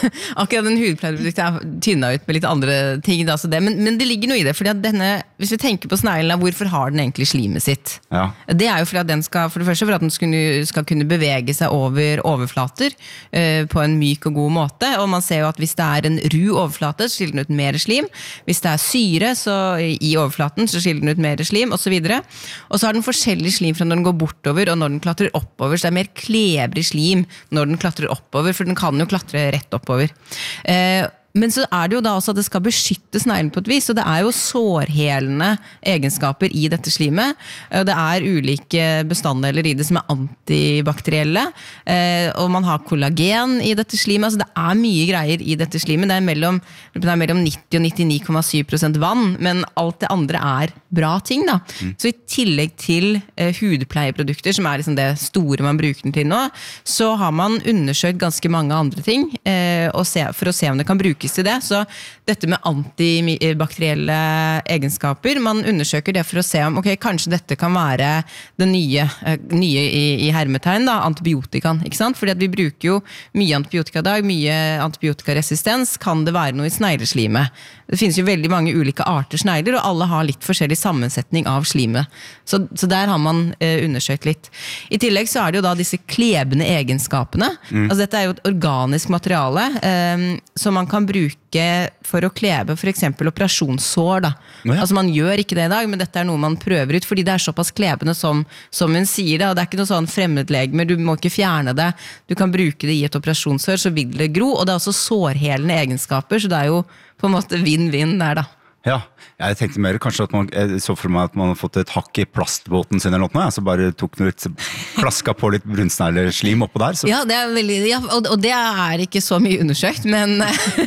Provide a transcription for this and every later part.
akkurat den hudpleieproduktet tynnet ut med litt andre ting da, så det, men det ligger noe i det, fordi at hvis vi tenker på sneglen, hvorfor har den egentlig slimet sitt? Ja. Det jo fordi at den skal, for det første for at den skal kunne bevege seg over overflater på en myk og god måte, og man ser jo at hvis det en ru overflate, så skiller den ut mer slim. Hvis det syre så i overflaten, så skiller den ut mer slim, og så videre. Og så har den forskjellig slim fra når den går bortover, og når den klatrer oppover, så det mer klebrig slim når den klatrer oppover, for den kan jo klatre rett oppover. Men så det jo da også at det skal beskytte sneglen på et vis, og det jo sårhelende egenskaper i dette slimet. Det ulike bestanddeler i det som antibakterielle, og man har kollagen i dette slimet, altså det mye greier i dette slimet. Det mellom 90 og 99,7% vann, men alt det andre bra ting da. Så i tillegg til hudpleieprodukter, som liksom det store man bruker den til nå, så har man undersøkt ganske mange andre ting, for å se om det kan brukes til det. Så dette med antibakterielle egenskaper, man undersøker det for å se om, kanskje dette kan være det nye i hermetegn, da, antibiotikaen, ikke sant? Fordi at vi bruker jo mye antibiotika i dag, mye antibiotikaresistens, kan det være noe i snegleslimet? Det finnes jo veldig mange ulike arter snegler, og alle har litt forskjellig sammensetning av slimet. Så der har man undersøkt litt. I tillegg så det jo da disse klebende egenskapene. Altså dette jo et organisk materiale, som man kan bruke for å klebe for eksempel operasjonssår da. Ja. Altså man gjør ikke det i dag, men dette noe man prøver ut, fordi det såpass klebende som hun sier det, og det ikke noe sånn fremmedlegeme, du må ikke fjerne det, du kan bruke det i et operasjonssår, så vil det gro, og det også sårhelende egenskaper, så det jo på en måte vinn-vinn der da. Ja, jeg tenkte mer kanskje at jeg så for meg at man har fått et hakk i plastbåten sin eller noe, så bare tok noe klaska på litt brunsnegleslim oppå der. Så. Ja, det veldig, ja, og det ikke så mye undersøkt, men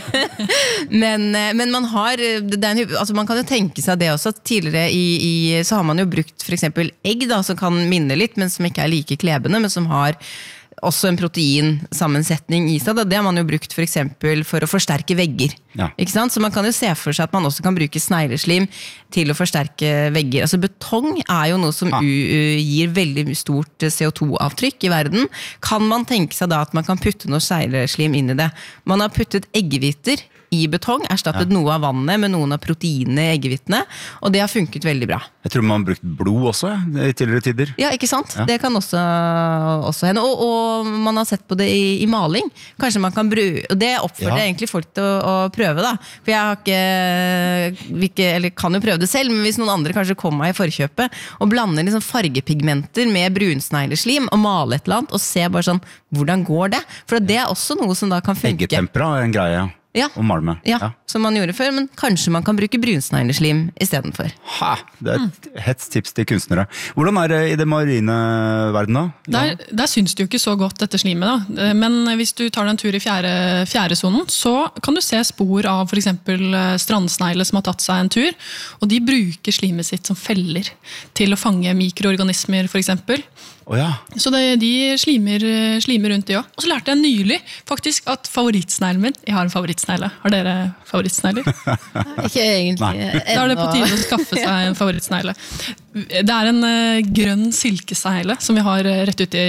man har, altså man kan jo tenke seg det også, at tidligere så har man jo brukt for eksempel egg da, som kan minne litt, men som ikke like klebende, men som har også en proteinsammensetning i seg. Det har man jo brukt for eksempel for å forsterke vegger. Ja. Ikke sant? Så man kan jo se for seg at man også kan bruke snegleslim til å forsterke vegger. Altså betong jo noe som gir veldig stort CO2-avtrykk i verden. Kan man tenke seg da at man kan putte noe snegleslim inn i det? Man har puttet eggehviter i betong, erstattet noe av vannet med noen av proteinene i eggehvitene, og det har funket veldig bra. Jeg tror man har brukt blod også i tidligere tider. Ja, ikke sant? Ja. Det kan også hende, og man har sett på det i maling. Kanskje man kan bruke, og det oppfordrer egentlig folk til å prøve da, for jeg har ikke, eller kan jo prøve det selv, men hvis noen andre kanskje kommer meg i forkjøpet, og blander liksom fargepigmenter med brunsnegleslim, og male et eller annet, og se bare sånn, hvordan går det? For det også noe som da kan funke. Eggetempera en greie, og malme. Ja, som man gjorde før, men kanskje man kan bruke brunsnegleslim i stedet for. Ha, det et hett tips til kunstnere. Hvordan det i det marine verden da? Der syns du jo ikke så godt dette slimet da, men hvis du tar en tur i fjerde zonen, så kan du se spor av for eksempel strandsnegle som har tatt seg en tur, og de bruker slimet sitt som feller til å fange mikroorganismer for eksempel. Så de slimer rundt de også. Og så lærte jeg nylig faktisk at favorittsneglen min, jeg har en favorittsnegle. Har dere favorittsnegler? Ikke egentlig. Da det på tide å skaffe seg en favorittsnegle. Det en grønn silkesnegle som vi har rett ute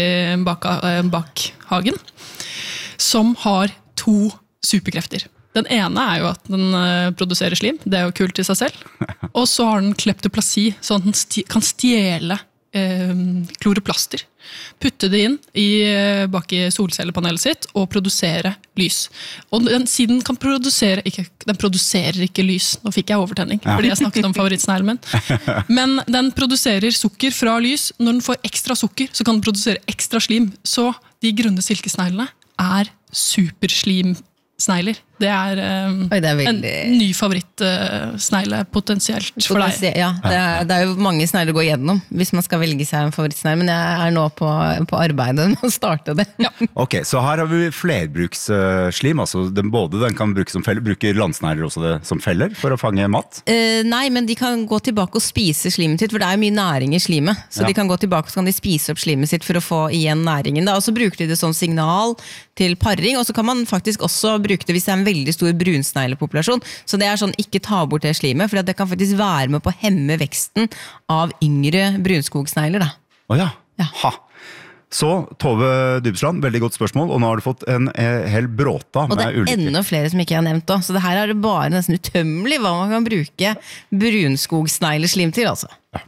bak hagen, som har 2 superkrefter. Den ene jo at den produserer slim, det jo kult i seg selv. Og så har den kleptoplasi, så den kan stjele kloroplaster, putte det inn bak i solcellepanelet sitt og produsere lys. Og siden kan den produserer ikke lys. Nå fikk jeg overtenning, fordi jeg snakket om favorittsneglen min. Men den produserer sukker fra lys. Når den får ekstra sukker, så kan den produsere ekstra slim. Så de grønne silkesneglene superslimsnegler. Det en ny favorittsnegle potensielt for deg. Ja, det jo mange snegler å gå gjennom hvis man skal velge seg en favorittsnegle, men jeg nå på arbeidet med å starte det. Ja. Ok, så her har vi flerbruksslim, altså både den kan brukes som feller, bruker landsnegler også det som feller for å fange mat? Nei, men de kan gå tilbake og spise slimet sitt, for det mye næring i slimet, så de kan gå tilbake og så kan de spise opp slimet sitt for å få igjen næringen, da. Og så bruker de det som signal til paring, og så kan man faktisk også bruke det hvis det en veldig stor brunsneglepopulasjon. Så det sånn, ikke ta bort det slimet, for det kan faktisk være med på å hemme veksten av yngre brunskogsnegler. Da. Ja. Ha. Så, Tove Dybsland, veldig godt spørsmål, og nå har du fått en hel bråta Og det med ulike. enda flere som ikke jeg har nevnt også, så det her det bare nesten utømmelig hva man kan bruke brunskogsnegleslim til, altså. Ja.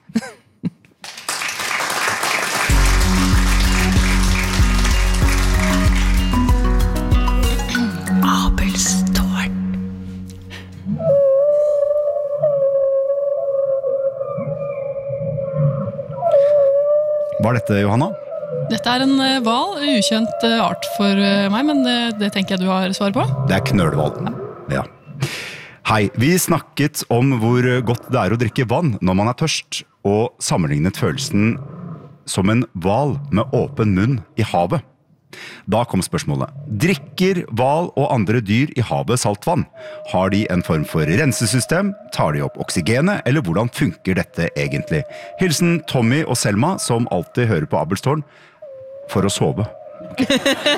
Hva dette, Johanna? Dette en hval, ukjent art for meg, men det tenker jeg du har svar på. Det knølhval. Ja. Hei, vi snakket om hvor godt det å drikke vann når man tørst, og sammenlignet følelsen som en hval med åpen munn i havet. Da kom spørsmålet. Drikker hval og andre dyr i havet saltvann? Har de en form for rensesystem? Tar de opp oksygenet? Eller hvordan funker dette egentlig? Hilsen Tommy og Selma, som alltid hører på Abelstårn for å sove. Jeg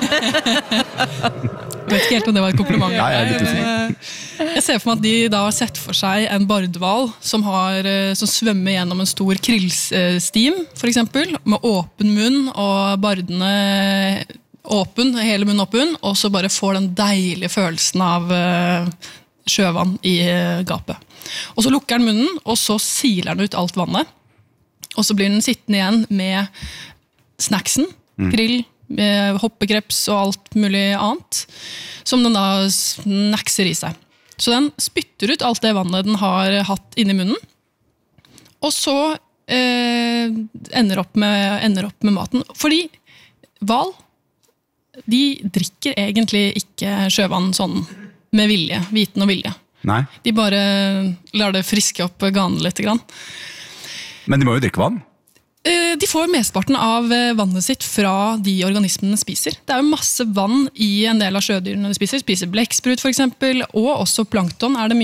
vet ikke helt om det var et kompliment. Nei, jeg litt usikker. Jeg ser for meg at de da har sett for seg en bardhval som svømmer gjennom en stor krillstim, for eksempel, med åpen munn og bardene åpen, hele munnen åpen, og så bare får den deilige følelsen av sjøvann i gapet. Og så lukker den munnen, og så siler den ut alt vannet, og så blir den sittende igjen med snacksen, grill, hoppekreps og alt mulig annet, som den da snackser i seg. Så den spytter ut alt det vannet den har hatt inni munnen, og så ender opp med maten. Fordi hval, de drikker egentlig ikke sjøvann sånn med vilje, viten og vilje. Nei. De bare lar det friske opp ganen litt grann. Men de må jo drikke vann. De får mesteparten av vannet sitt fra de organismene spiser. Det jo masse vann i en del av sjødyrene de spiser. Spiser blekksprut for eksempel, og også plankton det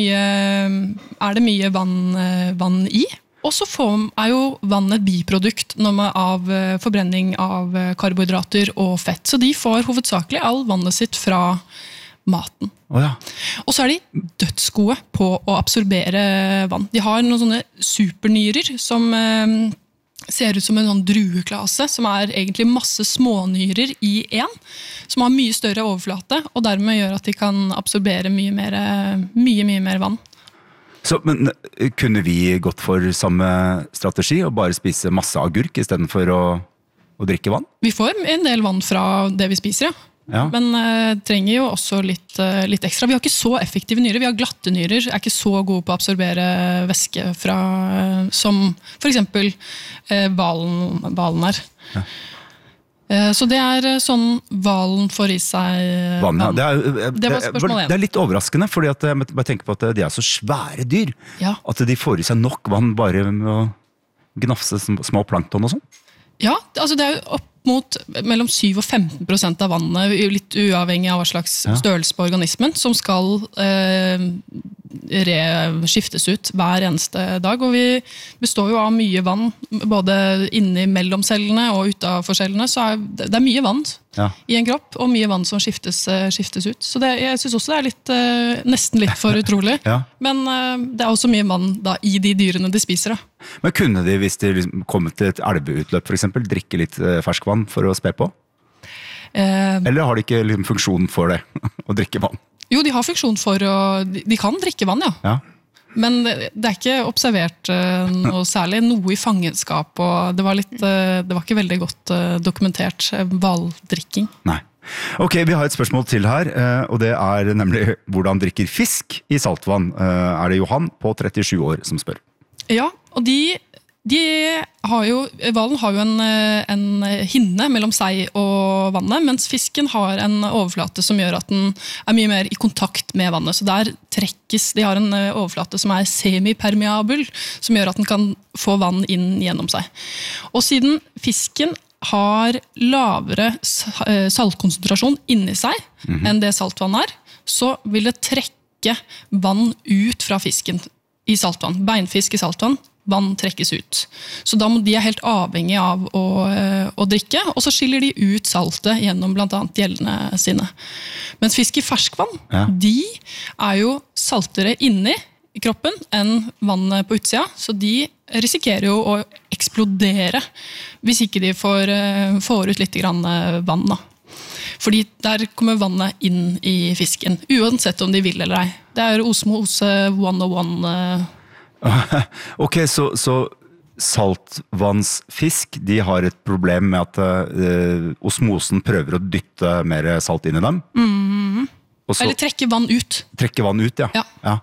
mye vann i. Og så jo vann et biprodukt av forbrenning av karbohydrater og fett. Så de får hovedsakelig all vannet sitt fra maten. Oh, ja. Og så de dødsgode på å absorbere vann. De har noen sånne supernyrer som ser ut som en sånn drueklase, som egentlig masse smånyrer i en, som har mye større overflate, og dermed gjør at de kan absorbere mye mer vann. Så, men kunne vi gått for samme strategi og bare spise masse agurk i stedet for å drikke vann? Vi får en del vann fra det vi spiser, ja. Men trenger jo også litt ekstra. Vi har ikke så effektive nyrer, vi har glatte nyrer, ikke så gode på å absorbere væske som for eksempel hvalen Ja. Så det sånn hvalen får i seg vann. Ja. Det var spørsmål 1. Det litt overraskende, fordi at jeg bare tenker på at de så svære dyr, ja. At de får i seg nok vann bare med å gnafse små plankton og sånn. Ja, altså det jo opp mot mellom 7 og 15% av vannet, litt uavhengig av hva slags størrelse på organismen, som skal skiftes ut hver eneste dag. Og vi består jo av mye vann, både inni mellom cellene og utenfor cellene, så det mye vann i en kropp, og mye vann som skiftes ut. Så jeg synes også det nesten litt for utrolig. Men det også mye vann da, i de dyrene de spiser. Da. Men kunne de, hvis de kommer til et elveutløp for eksempel, drikke litt ferskvann for å spe på? Eller har de ikke funksjon for det, å drikke vann? Jo, de har funksjon for de kan drikke vann, ja. Men det ikke observert noe særlig, noe i fangenskap, og det var ikke veldig godt dokumentert hvaldrikking. Nei. Ok, vi har et spørsmål til her, og det nemlig hvordan drikker fisk i saltvann? Det Johan på 37 år som spør? Ja, og hvalen har jo en hinne mellom seg og vannet, mens fisken har en overflate som gjør at den mye mer i kontakt med vannet. Så der trekkes, de har en overflate som semipermeabel, som gjør at den kan få vann inn gjennom seg. Og siden fisken har lavere saltkonsentrasjon inni seg enn det saltvann så vil det trekke vann ut fra fisken i saltvann. Beinfisk i saltvann, vann trekkes ut. Så da må de helt avhengig av å drikke, og så skiller de ut saltet gjennom blant annet gjellene sine. Mens fisk i ferskvann, de jo saltere inni i kroppen enn vannet på utsida, så de risikerer jo å eksplodere hvis ikke de får ut litt grann vann. Da. Fordi der kommer vannet inn i fisken, uansett om de vil eller ei. Det osmose 101. Ok, så saltvannsfisk, de har et problem med at osmosen prøver å dytte mer salt inn i dem. Eller trekke vann ut. Trekke vann ut, ja.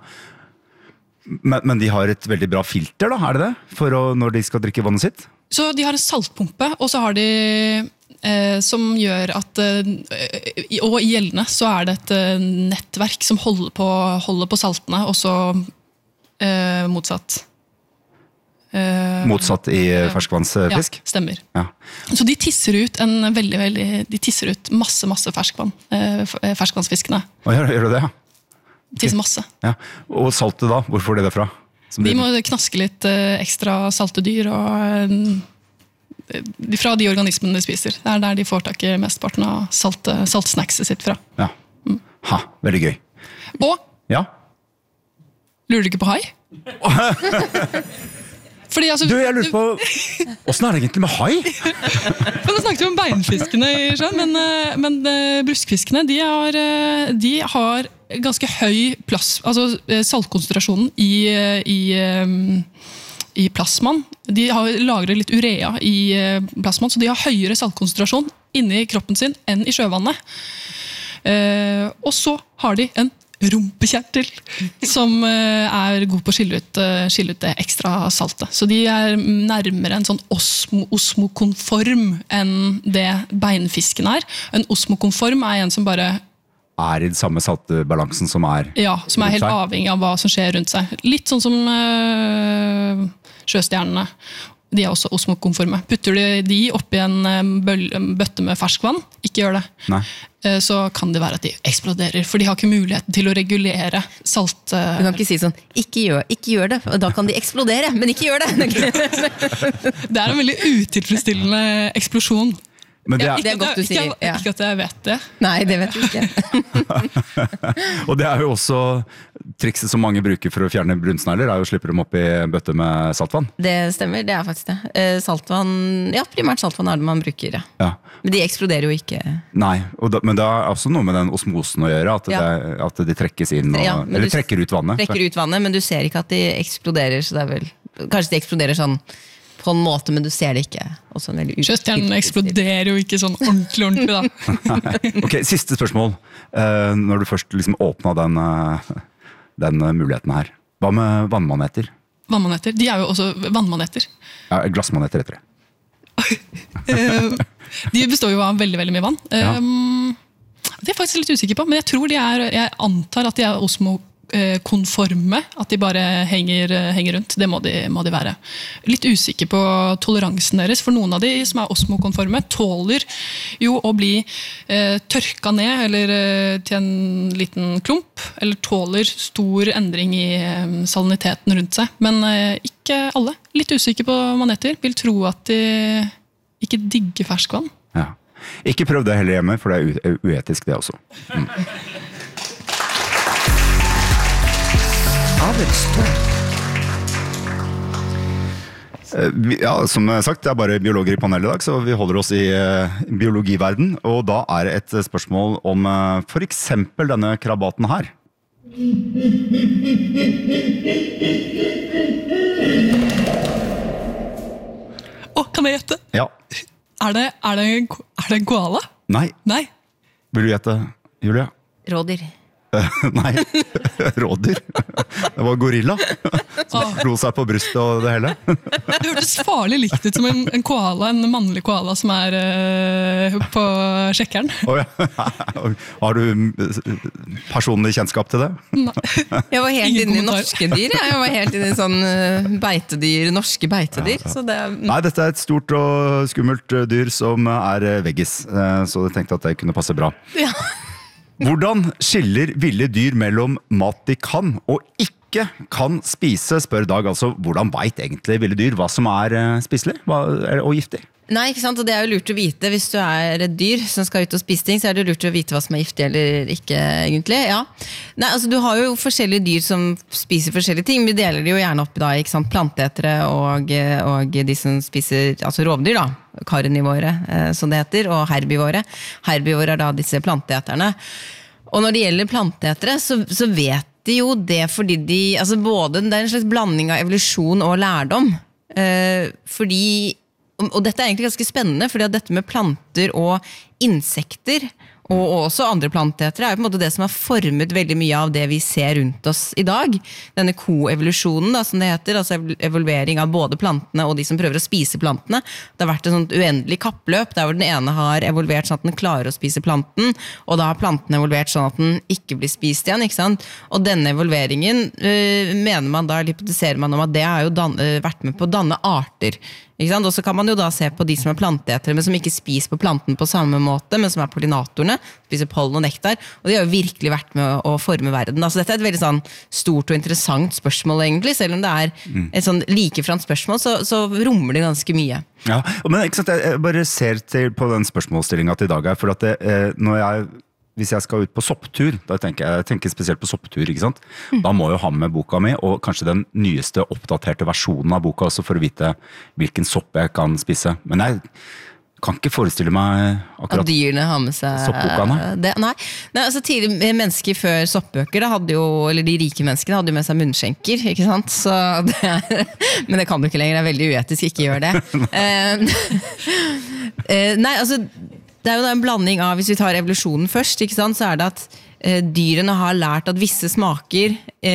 Men de har et veldig bra filter, da, er det det? Når de skal drikke vannet sitt? Så de har en saltpumpe, og så har de som gjør at og i gjeldene så er det et nettverk som holder på saltene, og så motsatt. Motsatt i ferskvannsfisk? Ja, stemmer. Ja. Så de tisser ut de tisser ut masse ferskvann, ferskvannsfiskene. Gjør det, ja? Tisser masse. Ja. Og saltet da, hvor får de det fra? De må knaske litt ekstra saltedyr fra de organismene de spiser. Det der de får tak i mesteparten av saltsnackset sitt fra. Ja. Ha, veldig gøy. Og, ja? lurer du ikke på hai? Fordi, altså, jeg lurer på, hvordan er det egentlig med hai? Nå snakket vi om beinfiskene i sjøen, men bruskfiskene, de har ganske høy saltkonsentrasjonen i plasmaen. De lagrer litt urea i plasmaen, så de har høyere saltkonsentrasjon inni kroppen sin enn i sjøvannet. Og så har de en rumpekjertel som god på å skille ut det ekstra saltet. Så de nærmere en sånn osmokonform enn det beinfisken er. En osmokonform en som bare i den samme saltbalansen som som helt avhengig av hva som skjer rundt seg. Litt sånn som sjøstjernene. De også osmokonforme. Putter de oppi en bøtte med ferskvann, ikke gjør det. Nei. Så kan det være at de eksploderer, for de har ikke muligheten til å regulere salt. Du kan ikke si sånn, ikke gjør det, og da kan de eksplodere, men ikke gjør det. Det en veldig utilfredsstillende eksplosjon. Men det er godt du sier. Ikke at jeg vet det. Nei, det vet du ikke. Og det jo også trikset som mange bruker for å fjerne brunsnegler, å slippe dem opp i en bøtte med saltvann. Det stemmer, det faktisk det. Saltvann, primært saltvann det man bruker, ja. Men de eksploderer jo ikke. Nei, men det også noe med den osmosen å gjøre, at de trekkes inn, eller trekker ut vannet. Trekker ut vannet, men du ser ikke at de eksploderer, så det vel, kanskje de eksploderer sånn, på en måte, men du ser det ikke. Sjøstjernen eksploderer jo ikke sånn ordentlig da. Ok, siste spørsmål. Når du først liksom åpnet den muligheten her. Hva med vannmaneter? Vannmaneter? De jo også vannmaneter. Ja, glassmaneter heter det. De består jo av veldig, veldig mye vann. Ja. Det jeg faktisk litt usikker på, men jeg tror jeg antar at de osmokonforme, at de bare henger rundt. Det må de være. Litt usikker på toleransen deres, for noen av de som osmokonforme tåler jo å bli tørka ned, eller til en liten klump, eller tåler stor endring i saliniteten rundt seg. Men ikke alle. Litt usikker på maneter. Vil tro at de ikke digger ferskvann. Ja. Ikke prøv det heller hjemme, for det uetisk det også. Ja, som sagt, det bare biologer i panelet i dag, så vi holder oss i biologiverden. Og da det et spørsmål om for eksempel denne krabaten her. Kan jeg gjette? Ja. Er det en koala? Nei. Nei. Vil du gjette, Julia? Rådyr. Nei, rådyr. Det var gorilla som slo seg på brystet og det hele. Det hørtes farlig likt ut som en koala, en mannlig koala som på sjekkeren. Oh, ja. Har du personlig kjennskap til det? Nei. Jeg var helt inne i norske dyr. Jeg var helt inne i sånn beitedyr, norske beitedyr. Ja, så det... Nei, dette et stort og skummelt dyr som veggis, så jeg tenkte at det kunne passe bra. Ja. Hvordan skiller ville dyr mellom mat de kan og ikke kan spise, spør Dag. Altså, hvordan vet egentlig ville dyr hva som spiselig og giftig? Nei, ikke sant? Og det jo lurt å vite. Hvis du et dyr som skal ut og spise ting, så det lurt å vite hva som giftig eller ikke, egentlig. Ja. Nei, altså du har jo forskjellige dyr som spiser forskjellige ting. Vi deler det jo gjerne opp da, ikke sant? Planteetere og de som spiser, altså rovdyr da, karnivore, som det heter, og herbivore. Herbivore da disse planteeterne. Og når det gjelder planteetere, så vet de jo det fordi de, altså både, det en slags blanding av evolusjon og lærdom. Fordi, og dette egentlig ganske spennende, fordi at dette med planter og insekter, og også andre planteetere jo på en måte det som har formet veldig mye av det vi ser rundt oss i dag. Denne koevolusjonen da, som det heter, altså evolvering av både plantene og de som prøver å spise plantene. Det har vært et sånt uendelig kappløp, der hvor den ene har evolvert sånn at den klarer å spise planten, og da har planten evolvert sånn at den ikke blir spist igjen, ikke sant? Og denne evolveringen mener man da, hypotiserer man om at det har jo vært med på å danne arter. Ikke sant? Og så kan man jo da se på de som er planteetere, men som ikke spiser på planten på samme måte, men som er pollinatorene, spiser pollen og nektar, og de har jo virkelig vært med å forme verden. Altså dette et veldig sånn stort og interessant spørsmål egentlig, selv om det et sånn likeframt spørsmål, så rommer det ganske mye. Ja, men ikke sant, jeg bare ser til på den spørsmålsstillingen til i dag her, for at hvis jeg skal ut på sopptur, da tenker jeg spesielt på sopptur, ikke sant? Da må jeg jo ha med boka mi, og kanskje den nyeste oppdaterte versjonen av boka også, for å vite hvilken sopp jeg kan spise. Men jeg kan ikke forestille meg akkurat at dyrene har med seg soppboka, nei, altså tidligere mennesker før soppbøker, eller de rike menneskene hadde jo med seg munnskjenker, ikke sant? Så men det kan du ikke lenger, det veldig uetisk, ikke gjør det. Nei, altså det jo en blanding av, hvis vi tar evolusjonen først, ikke sant, så det at dyrene har lært at visse smaker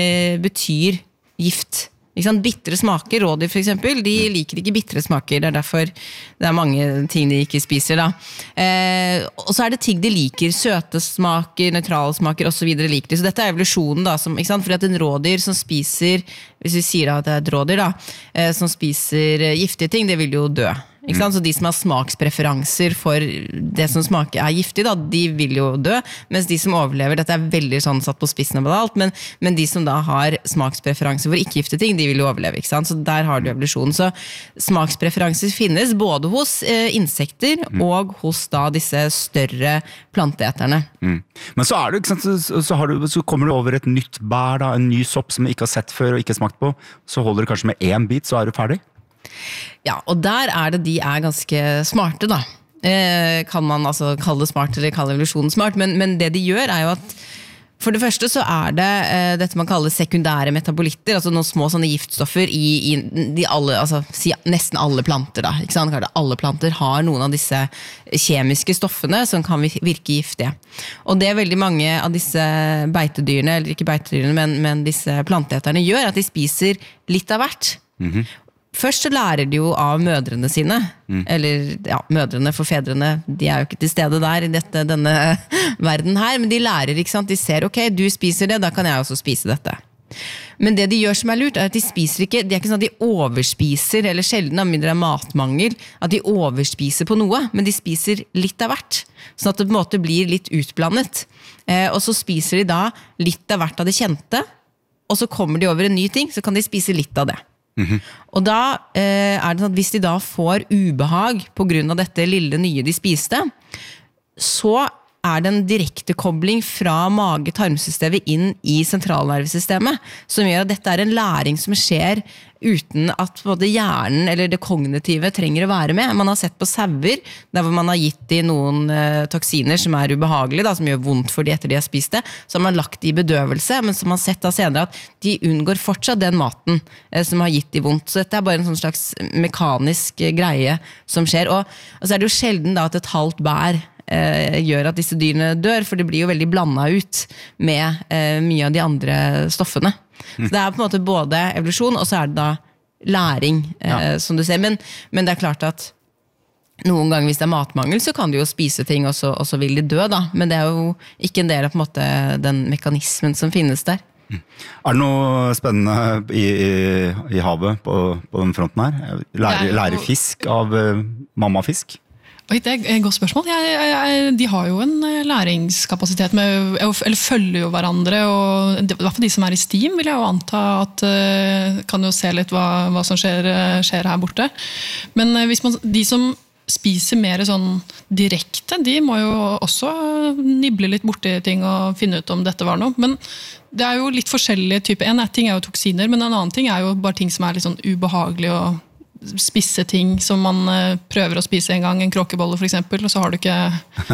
betyr gift. Ikke sant? Bittre smaker, rådyr for eksempel, de liker ikke bittre smaker, det derfor det mange ting de ikke spiser da. Og så det ting de liker, søte smaker, nøytrale smaker og så videre liker de. Så dette evolusjonen da, som, ikke sant? Fordi at en rådyr som spiser, hvis vi sier at det et rådyr da, som spiser giftige ting, det vil jo dø. Ikke sant? Så de som har smakspreferanser for det som smaker giftig da, de vil jo dø, mens de som overlever, dette veldig sånn satt på spissen av alt, men de som da har smakspreferanser for ikke-giftige ting, de vil jo overleve, ikke sant? Så der har du evolusjonen. Så smakspreferanser finnes både hos insekter og hos da disse større planteeterne. Men så det, ikke sant, så kommer du over et nytt bær da, en ny sopp som du ikke har sett før og ikke smakt på, så holder du kanskje med en bit, så du ferdig. Ja, og der det de ganske smarte da. Kan man altså kalle det smart eller kalle evolusjonen smart, men det de gjør jo at for det første så det dette man kaller sekundære metabolitter, altså noen små sånne giftstoffer i de alle, altså nesten alle planter da, ikke sant? Alle planter har noen av disse kjemiske stoffene som kan virke giftige. Og det veldig mange av disse beitedyrene, eller ikke beitedyrene, men disse planteeterne gjør, at de spiser litt av hvert. Først så lærer de jo av mødrene sine, eller ja, mødrene for fedrene, de jo ikke til stede der i denne verden her, men de lærer, ikke sant? De ser, ok, du spiser det, da kan jeg også spise dette. Men det de gjør som lurt, at de spiser ikke, det ikke sånn at de overspiser, eller sjelden av mindre matmangel, at de overspiser på noe, men de spiser litt av hvert, sånn at det på en måte blir litt utblandet. Og så spiser de da litt av hvert av det kjente, og så kommer de over en ny ting, så kan de spise litt av det. Og da det sånn at hvis de da får ubehag på grunn av dette lille nye de spiste, så det en direkte kobling fra mage-tarmsystemet inn i sentralnervesystemet, som gjør at dette en læring som skjer uten at både hjernen eller det kognitive trenger å være med. Man har sett på sauer, der hvor man har gitt de noen toksiner som ubehagelige, da, som gjør vondt for de etter de har spist det, så har man lagt de i bedøvelse, men så har man sett da senere at de unngår fortsatt den maten som har gitt de vondt. Så dette bare en sånn slags mekanisk greie som skjer. Og så det jo sjelden da at et halvt bær gjør at disse dyrene dør, for det blir jo veldig blandet ut med mye av de andre stoffene. Så det på en måte både evolusjon, og så det da læring, som du ser. Men det klart at noen ganger hvis det matmangel, så kan du jo spise ting, og så vil de dø da. Men det jo ikke en del av på en måte den mekanismen som finnes der. Det noe spennende i havet på den fronten her? Lære fisk av mammafisk? Det et godt spørsmål. De har jo en læringskapasitet med, eller følger jo hverandre, og i hvert fall de som i STEAM vil jeg jo anta at kan jo se litt hva som skjer her borte. Men hvis de som spiser mer sånn direkte, de må jo også nibble litt borti ting og finne ut om dette var noe. Men det jo litt forskjellige typer. En ting jo toksiner, men en annen ting jo bare ting som litt sånn ubehagelig og spisse ting som man prøver å spise en gang, en kråkebolle for eksempel, og så har du ikke,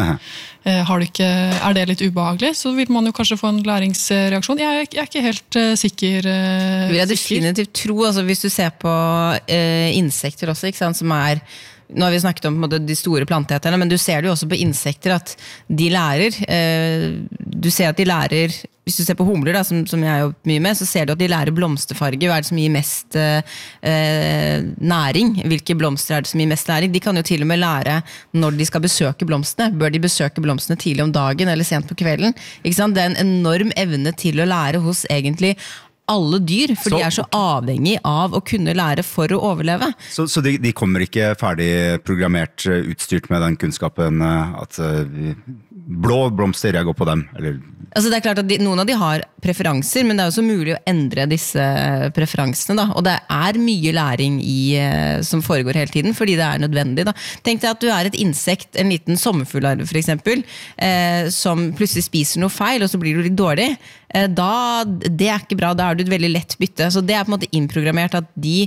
det litt ubehagelig, så vil man jo kanskje få en læringsreaksjon. Jeg ikke helt sikker. Vil jeg definitivt tro, altså hvis du ser på insekter også, ikke sant, som nå har vi snakket om de store planteeterne, men du ser det jo også på insekter at de lærer, du ser at de lærer, hvis du ser på humler da, som jeg jo mye med, så ser du at de lærer blomsterfarge, hva det som gir mest næring, hvilke blomster det som gir mest næring. De kan jo til og med lære når de skal besøke blomstene. Bør de besøke blomstene tidlig om dagen eller sent på kvelden? Ikke sant? Det en enorm evne til å lære hos egentlig alle dyr, for de så avhengig av å kunne lære for å overleve. Så de kommer ikke ferdig programmert, utstyrt med den kunnskapen at blå blomster, jeg går på dem, eller... Altså det klart at noen av de har preferanser, men det jo også mulig å endre disse preferansene da. Og det mye læring som foregår hele tiden, fordi det nødvendig da. Tenk deg at du et insekt, en liten sommerfuglarve for eksempel, som plutselig spiser noe feil, og så blir du litt dårlig. Det ikke bra, da du et veldig lett bytte. Så det på en måte innprogrammert at de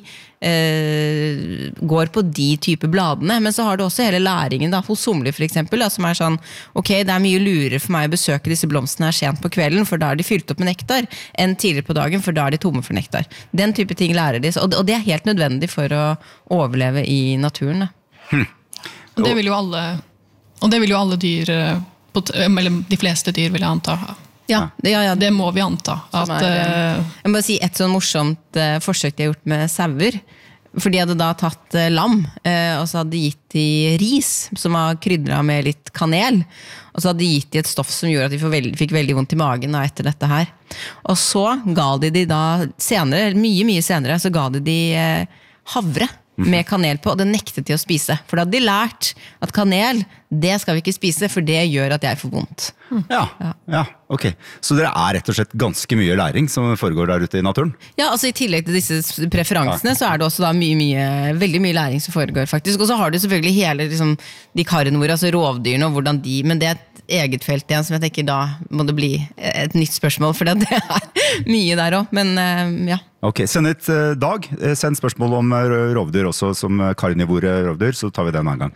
går på de type bladene, men så har du også hele læringen da, hos somler for eksempel, da, som sånn, ok, det mye lurere for meg å besøke disse blomstene her sent på kvelden, for da de fylt opp med nektar, enn tidligere på dagen, for da de tomme for nektar. Den type ting lærer de, og det helt nødvendig for å overleve i naturen. Da. Og det vil jo alle dyr, eller de fleste dyr vil jeg anta. Ja, det må vi anta. Jeg må bare si et sånn morsomt forsøk de har gjort med sauer. For de hadde da tatt lam, og så hadde de gitt de ris, som var krydret med litt kanel. Og så hadde de gitt de et stoff som gjorde at de fikk veldig vondt i magen da, etter dette her. Og så ga de da senere, mye senere, så ga de havre med kanel på, og det nektet de å spise. For da hadde de lært at kanel, det skal vi ikke spise, for det gjør at jeg får vondt. Ja, ok. Så det rett og slett ganske mye læring som foregår der ute i naturen? Ja, altså i tillegg til disse preferansene, så det også da veldig mye læring som foregår faktisk. Og så har du selvfølgelig hele liksom, de karnivore, altså rovdyrene og hvordan de, men det et eget felt igjen, som jeg tenker da må det bli et nytt spørsmål, for det mye der også, men ja. Ok, send et Dag. Send spørsmål om rovdyr også, som karnivore rovdyr, så tar vi den en gang.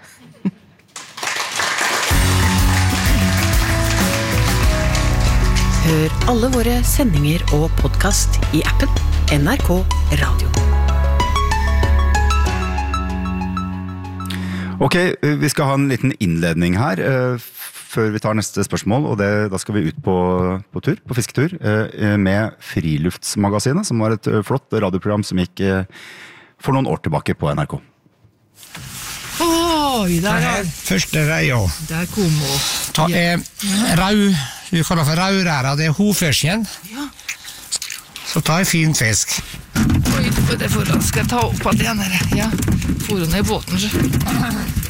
Hør alle våre sendinger og podcast i appen NRK Radio. Ok, vi skal ha en liten innledning her før vi tar neste spørsmål, og da skal vi ut på tur, på fisketur, med Friluftsmagasinet, som var et flott radioprogram som gikk for noen år tilbake på NRK. Oi, der første reia. Der kom hun. Ta rau, vi kaller for rauræra, det hovfisken. Ja. Så ta fin fisk. Oi, det skal jeg ta opp at igjen her. Ja, forhånd i båten, så.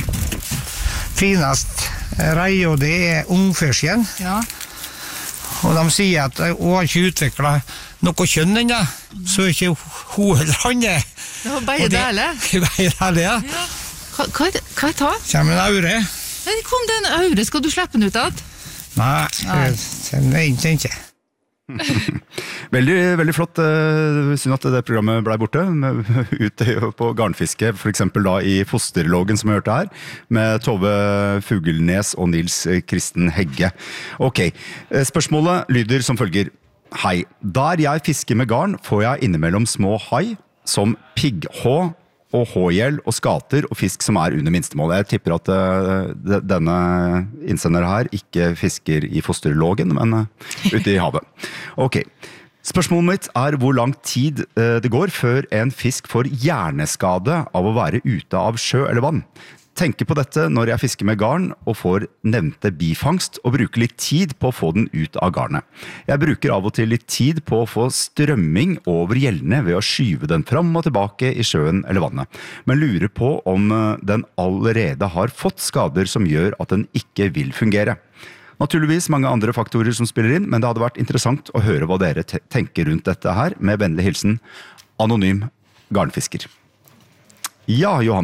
Finast reia, det ungfisken. Ja. Og de sier at hun har ikke utviklet noe kjønn ennå, så ikke hun eller han det. Ja, bare dele. Bare dele, ja. Hva det? Kommer en aure. Kom det en aure, skal du slippe den ut av? Nei, den ikke. Veldig, veldig flott. Synd at det programmet ble borte. Ute på garnfiske, for eksempel da i Fosterlågen som vi hørte her, med Tove Fugelnes og Nils Kristen Hegge. Ok, spørsmålet lyder som følger. Hei, der jeg fisker med garn får jeg innimellom små hai, som pigghå, og hågjell og skater og fisk som under minstemål. Jeg tipper at denne innsender her ikke fisker i Fosterlågen, men ute i havet. Ok, spørsmålet mitt hvor lang tid det går før en fisk får hjerneskade av å være ute av sjø eller vann. Tenker på dette når jeg fisker med garn og får nevnte bifangst og bruker litt tid på å få den ut av garnet. Jeg bruker av og til litt tid på å få strømming over gjellene ved å skyve den fram og tilbake i sjøen eller vannet, men lurer på om den allerede har fått skader som gjør at den ikke vil fungere. Naturligvis mange andre faktorer som spiller inn, men det hadde vært interessant å høre hva dere tenker rundt dette her, med vennlig hilsen Anonym garnfisker. Ja, Johanna.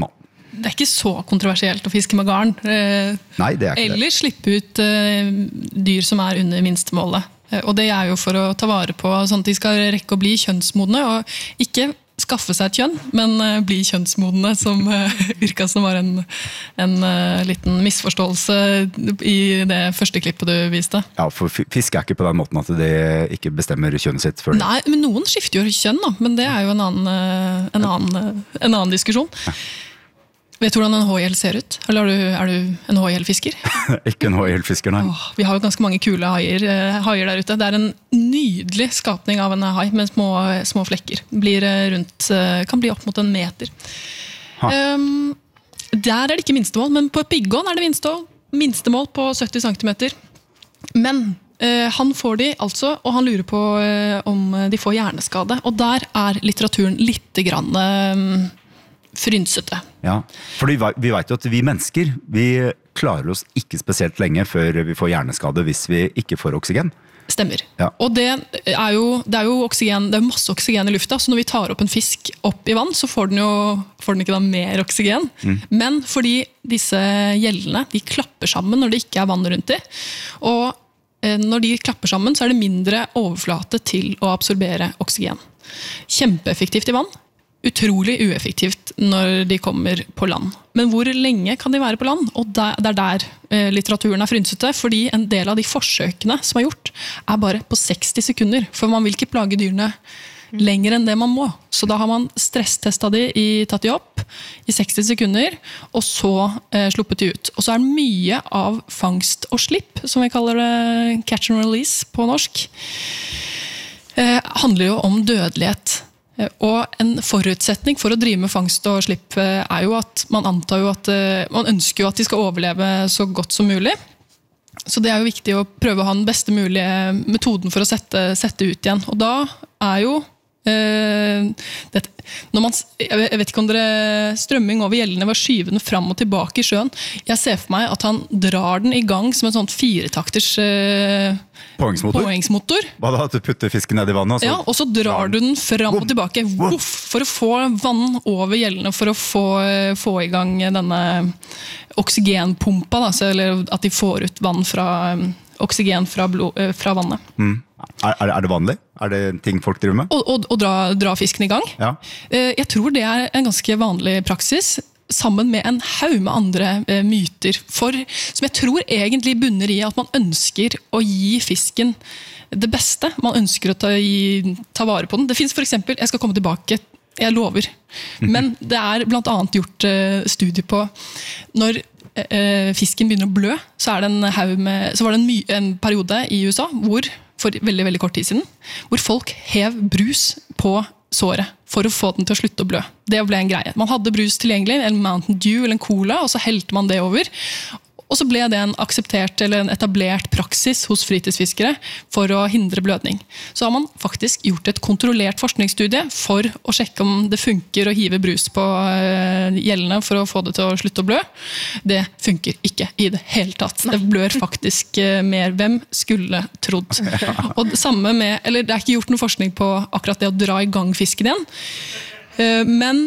det er ikke så kontroversielt å fiske med garn. Nei, det er ikke Eller slippe ut dyr som under minstemålet. Og det er jo for å ta vare på sånn at de skal rekke å bli kjønnsmodne, og ikke skaffe seg et kjønn, men bli kjønnsmodne, som virket som var en liten misforståelse i det første klippet du viste. Ja, for fisk er ikke på den måten at det ikke bestemmer kjønnet sitt før det. Nei, men noen skifter jo kjønn, da, men det er jo en annen diskusjon. Ja. Vet du hvordan en HL ser ut? Eller er du en HL-fisker? Ikke en HL-fisker, nei. Vi har jo ganske mange kule haier der ute. Det er en nydelig skapning av en hai med små flekker. Kan bli opp mot 1 meter. Der er det ikke minstemål, men på pigghånd er det minstemål på 70 cm. Men han får de altså, og han lurer på om de får hjerneskade. Og der er litteraturen litt grann frynsete. Ja, fordi vi vet jo at vi mennesker, vi klarer oss ikke spesielt lenge før vi får hjerneskade hvis vi ikke får oksygen. Stemmer. Ja. Og det er jo oksygen, det er masse oksygen i lufta, så når vi tar opp en fisk opp i vann, så får den ikke da mer oksygen. Men fordi disse gjellene, de klapper sammen når det ikke er vann rundt de, og når de klapper sammen, så er det mindre overflate til å absorbere oksygen. Kjempeeffektivt i vann, utrolig ueffektivt når de kommer på land. Men hvor lenge kan de være på land? Og det er der litteraturen er frynsete, fordi en del av de forsøkene som er gjort, er bare på 60 sekunder, for man vil ikke plage dyrene lenger enn det man må. Så da har man stresstestet tatt de opp i 60 sekunder, og så sluppet de ut. Og så er det mye av fangst og slipp, som vi kaller det catch and release på norsk, handler jo om dødelighet. Og en forutsetning for å drive med fangst og slipp er jo at man antar jo at man ønsker jo at de skal overleve så godt som mulig. Så det er jo viktig å prøve å ha den beste mulige metoden for å sette ut igjen. Og da er jo jeg vet ikke om strømming over gjellene var skyvende fram og tilbake i sjøen. Jeg ser for meg at han drar den i gang som en sånn 4-takters påhengsmotor. Hva da, at du putter fisken ned i vannet? Ja, og så drar du den fram og tilbake for å få vann over gjellene, for å få i gang denne oksygenpumpa, da, eller at de får ut oksygen fra vannet. Er det vanlig? Er det ting folk driver med? Å dra fisken i gang? Ja. Jeg tror det er en ganske vanlig praksis, sammen med en haug med andre myter, som jeg tror egentlig bunner i at man ønsker å gi fisken det beste. Man ønsker å ta vare på den. Det finnes for eksempel, jeg skal komme tilbake, jeg lover, men det er blant annet gjort studier på når fisken begynner å blø, så var det en periode i USA for veldig, veldig kort tid siden, hvor folk hev brus på såret for å få den til å slutte å blø. Det ble en greie. Man hadde brus tilgjengelig, en Mountain Dew eller en Cola, og så helte man det over. Og så ble det en akseptert eller en etablert praksis hos fritidsfiskere for å hindre blødning. Så har man faktisk gjort et kontrollert forskningsstudie for å sjekke om det funker å hive brus på gjellene for å få det til å slutte å blø. Det funker ikke i det hele tatt. Det blør faktisk mer. Hvem skulle trodd? Og det samme med, eller det er ikke gjort noe forskning på akkurat det å dra i gang fisken igjen, men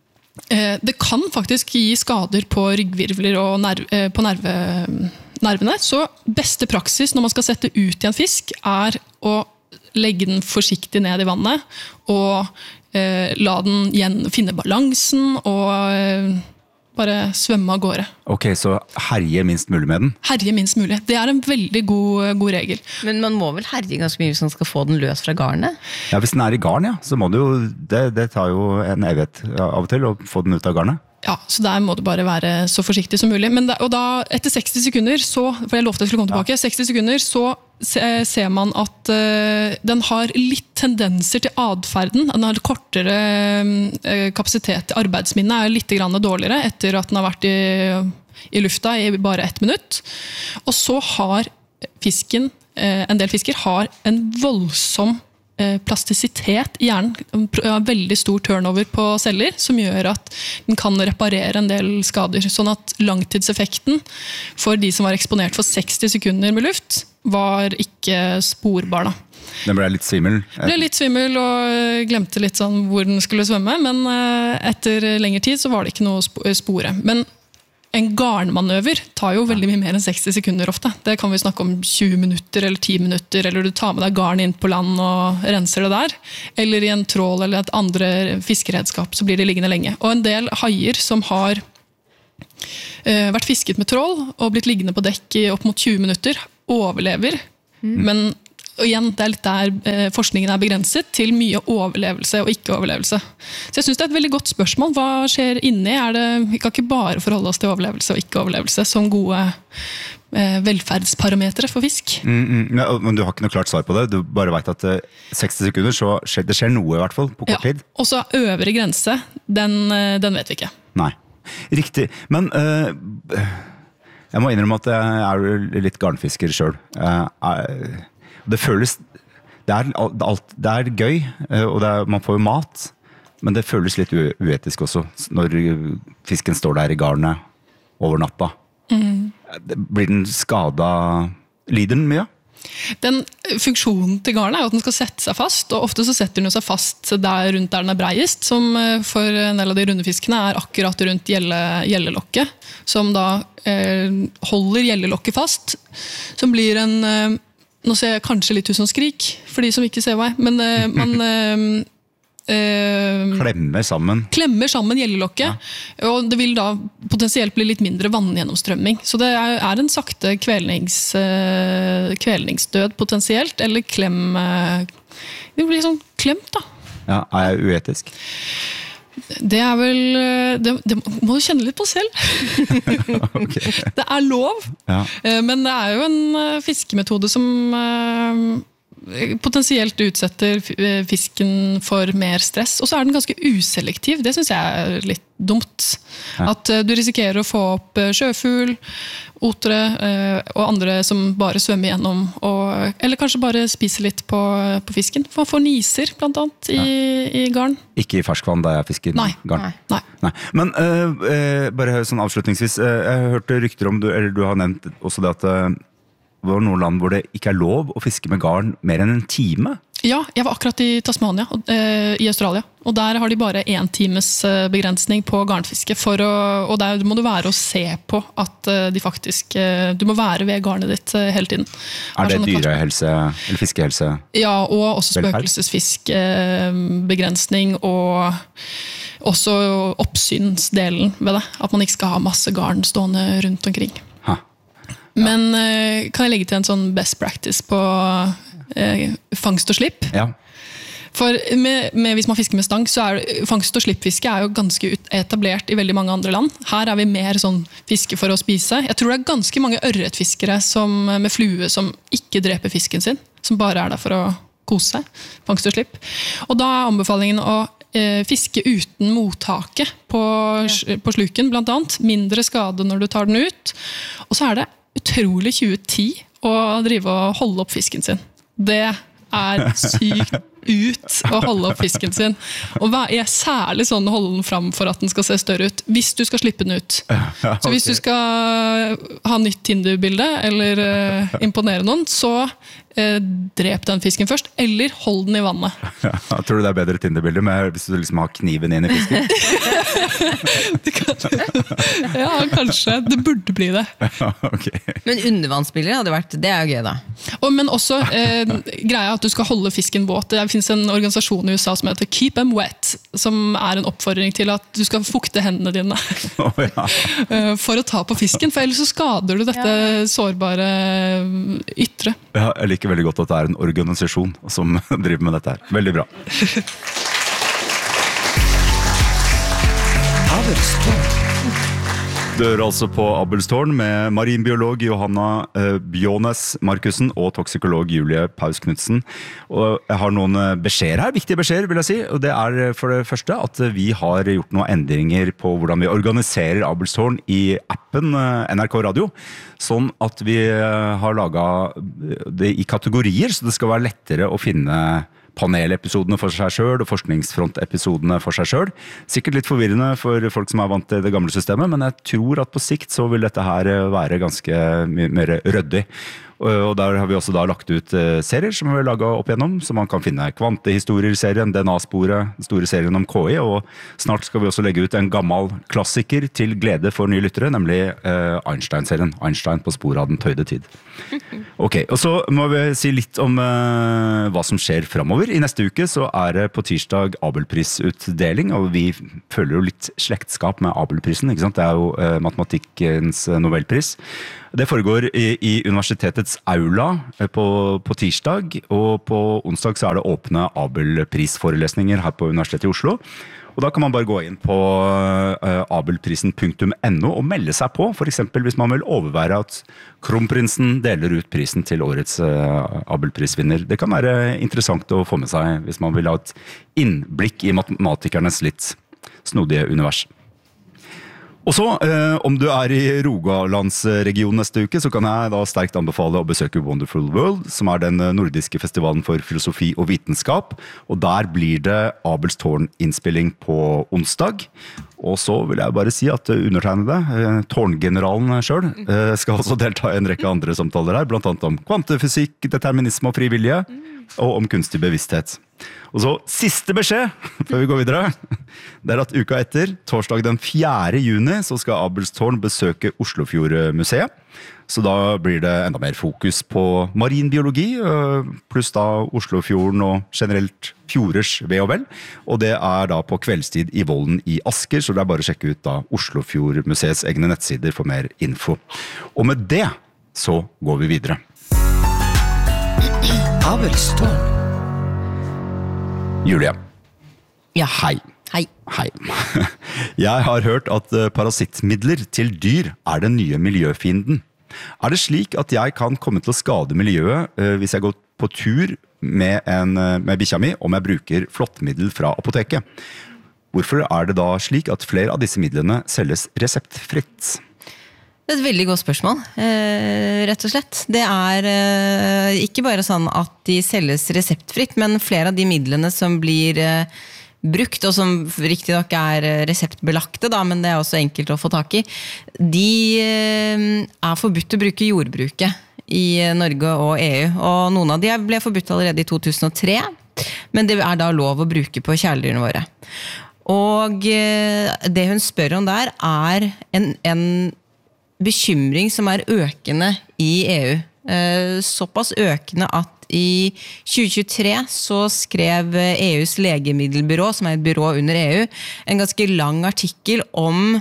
det kan faktisk gi skader på ryggvirvler og på nervene. Så beste praksis når man skal sette ut i en fisk er å legge den forsiktig ned i vannet og la den finne balansen og bare svømme av gårde. Ok, så herje minst mulig med den? Herje minst mulig. Det er en veldig god regel. Men man må vel herje ganske mye hvis man skal få den løs fra garnet? Ja, hvis den er i garn, ja, så må du jo, det tar jo en evighet av og til å få den ut av garnet. Ja, så der må du bare være så forsiktig som mulig. Og da, etter 60 sekunder, for jeg lovte jeg skulle komme tilbake, 60 sekunder, så ser man at den har litt tendenser til adferden. Den har kortere kapasitet. Arbeidsminnet er litt dårligere etter at den har vært i lufta i bare 1 minutt. Og så har fisken, en del fisker har en voldsom plastisitet i hjernen, veldig stor turnover på celler, som gjør at den kan reparere en del skader. Sånn at langtidseffekten for de som var eksponert for 60 sekunder med luft, var ikke sporbar da. Den ble litt svimmel? Ble litt svimmel og glemte litt sånn hvor den skulle svømme, men etter lengre tid så var det ikke noe spore. Men en garnmanøver tar jo veldig mye mer enn 60 sekunder ofte. Det kan vi snakke om 20 minutter eller 10 minutter, eller du tar med deg garn inn på land og renser det der. Eller i en trål eller et andre fiskeredskap, så blir det liggende lenge. Og en del haier som har vært fisket med trål og blitt liggende på dekk i opp mot 20 minutter, overlever. Men og igjen, det litt der forskningen begrenset til mye overlevelse og ikke-overlevelse. Så jeg synes det et veldig godt spørsmål. Hva skjer inni? Vi kan ikke bare forholde oss til overlevelse og ikke-overlevelse som gode velferdsparametere for fisk. Ja, men du har ikke noe klart svar på det. Du bare vet at 60 sekunder, så det skjer noe i hvert fall på kort tid. Og så øvre grense, den vet vi ikke. Nei, riktig. Men jeg må innrømme at jeg litt garnfisker selv. Det føles, det gøy, og man får jo mat, men det føles litt uetisk også, når fisken står der i garnet over natta. Blir den skadet, lider den mye? Den funksjonen til garnet jo at den skal sette seg fast, og ofte så setter den seg fast rundt der den breiest, som for en del av de rundefiskene akkurat rundt gjellelokket, som da holder gjellelokket fast, som blir en... Nå ser jeg kanskje litt ut som skrik, for de som ikke ser meg, men man klemmer sammen gjellelokket, og det vil da potensielt bli litt mindre vanngjennomstrømming. Så det en sakte kvelningsdød potensielt, eller det blir sånn klemt da. Ja, jeg uetisk? Det vel, det må du kjenne litt på selv. Okay. Det lov, men det jo en fiskemetode som potensielt utsetter fisken for mer stress, og så den ganske uselektiv. Det synes jeg litt dumt. At du risikerer å få opp sjøfugl, otere og andre som bare svømmer gjennom, eller kanskje bare spiser litt på fisken. Man får niser, blant annet, i garn. Ikke i ferskvann da jeg fisker garn? Nei. Men bare sånn avslutningsvis, jeg hørte rykter om, eller du har nevnt også det at det var noen land hvor det ikke lov å fiske med garn mer enn en time? Ja, jeg var akkurat i Tasmania, i Australia, og der har de bare 1 times begrensning på garnfiske, og der må du være og se på at de faktisk, du må være ved garnet ditt hele tiden. Det dyrehelse, eller fiskehelse? Ja, og også spøkelsesfiskbegrensning, og også oppsynsdelen ved det, at man ikke skal ha masse garn stående rundt omkring. Men kan jeg legge til en sånn best practice på fangst og slipp? Ja. For hvis man fisker med stang, så fangst- og slippfiske jo ganske etablert i veldig mange andre land. Her vi mer sånn fiske for å spise. Jeg tror det ganske mange ørretfiskere med flue som ikke dreper fisken sin, som bare der for å kose seg. Fangst og slipp. Og da anbefalingen å fiske uten mottaket på sluken, blant annet. Mindre skade når du tar den ut. Og så det utrolig 2010 å drive og holde opp fisken sin. Det sykt ut å holde opp fisken sin. Og særlig sånn å holde den fram for at den skal se større ut, hvis du skal slippe den ut. Så hvis du skal ha nytt Tinder-bilde, eller imponere noen, så drep den fisken først, eller hold den i vannet. Jeg tror du det bedre Tinder-bilde hvis du liksom har kniven inn i fisken? Ja, kanskje. Det burde bli det. Okay. Men undervannsbilder hadde vært, det jo gøy da. Men også greia at du skal holde fisken våt. Det finnes en organisasjon i USA som heter Keep Them Wet, som en oppfordring til at du skal fukte hendene dine for å ta på fisken, for ellers så skader du dette sårbare ytre. Ja, jeg liker veldig godt at det en organisasjon som driver med dette her. Veldig bra. Du hører altså på Abelstårn med marinbiolog Johanna Bjånes Markussen og toksikolog Julie Paus-Knudsen. Og jeg har noen beskjeder her, viktige beskjeder vil jeg si, og det for det første at vi har gjort noen endringer på hvordan vi organiserer Abelstårn i appen NRK Radio, sånn at vi har laget det i kategorier, så det skal være lettere å finne panelepisodene for seg selv og forskningsfrontepisodene for seg selv. Sikkert litt forvirrende for folk som vant til det gamle systemet, men jeg tror at på sikt så vil dette her være ganske mye mer røddig. Og der har vi også da lagt ut serier som vi har laget opp igjennom, så man kan finne Kvantehistorier-serien, DNA-sporet, den store serien om KI, og snart skal vi også legge ut en gammel klassiker til glede for nye lyttere, nemlig Einstein-serien, Einstein på sporet av den tøyde tid. Ok, og så må vi si litt om hva som skjer fremover. I neste uke så det på tirsdag Abelprisutdeling, og vi føler jo litt slektskap med Abelprisen, ikke sant? Det jo matematikkens Nobelpris. Det foregår i universitetets aula på tirsdag, og på onsdag så det åpne Abelprisforelesninger her på Universitetet i Oslo. Og da kan man bare gå inn på abelprisen.no og melde seg på, for eksempel hvis man vil overvære at Kronprinsen deler ut prisen til årets Abelprisvinner. Det kan være interessant å få med seg hvis man vil ha et innblikk i matematikernes litt snodige univers. Og så, om du i Rogalandsregionen neste uke, så kan jeg da sterkt anbefale å besøke Wonderful World, som den nordiske festivalen for filosofi og vitenskap. Og der blir det Abels tårn-innspilling på onsdag. Og så vil jeg bare si at undertegnede, tårngeneralen selv, skal også delta i en rekke andre samtaler her, blant annet om kvantefysikk, determinisme og frivillige, og om kunstig bevissthet. Og så siste beskjed, før vi går videre, det at uka etter, torsdag den 4. juni, så skal Abels tårn besøke Oslofjordmuseet. Så da blir det enda mer fokus på marinbiologi, pluss da Oslofjorden og generelt fjorders ve og vel. Og det da på kveldstid i Vollen i Asker, så det bare å sjekke ut da Oslofjordmuseets egne nettsider for mer info. Og med det så går vi videre. Abels tårn. Julia. Ja. Hei. Hei. Hei. Jeg har hørt at parasittmidler til dyr den nye miljøfienden. Det slik at jeg kan komme til å skade miljøet hvis jeg går på tur med bikkja mi om jeg bruker flåttmiddel fra apoteket? Hvorfor det da slik at flere av disse midlene selges reseptfritt? Det et veldig godt spørsmål, rett og slett. Det ikke bare sånn at de selges reseptfritt, men flere av de midlene som blir brukt, og som riktig nok reseptbelagte, da, men det også enkelt å få tak i, de forbudt å bruke i jordbruket i Norge og EU. Og noen av de ble forbudt allerede i 2003, men det da lov å bruke på kjæledyrene våre. Og det hun spør om der en bekymring som økende i EU. Såpass økende at i 2023 så skrev EUs legemiddelbyrå, som et byrå under EU, en ganske lang artikkel om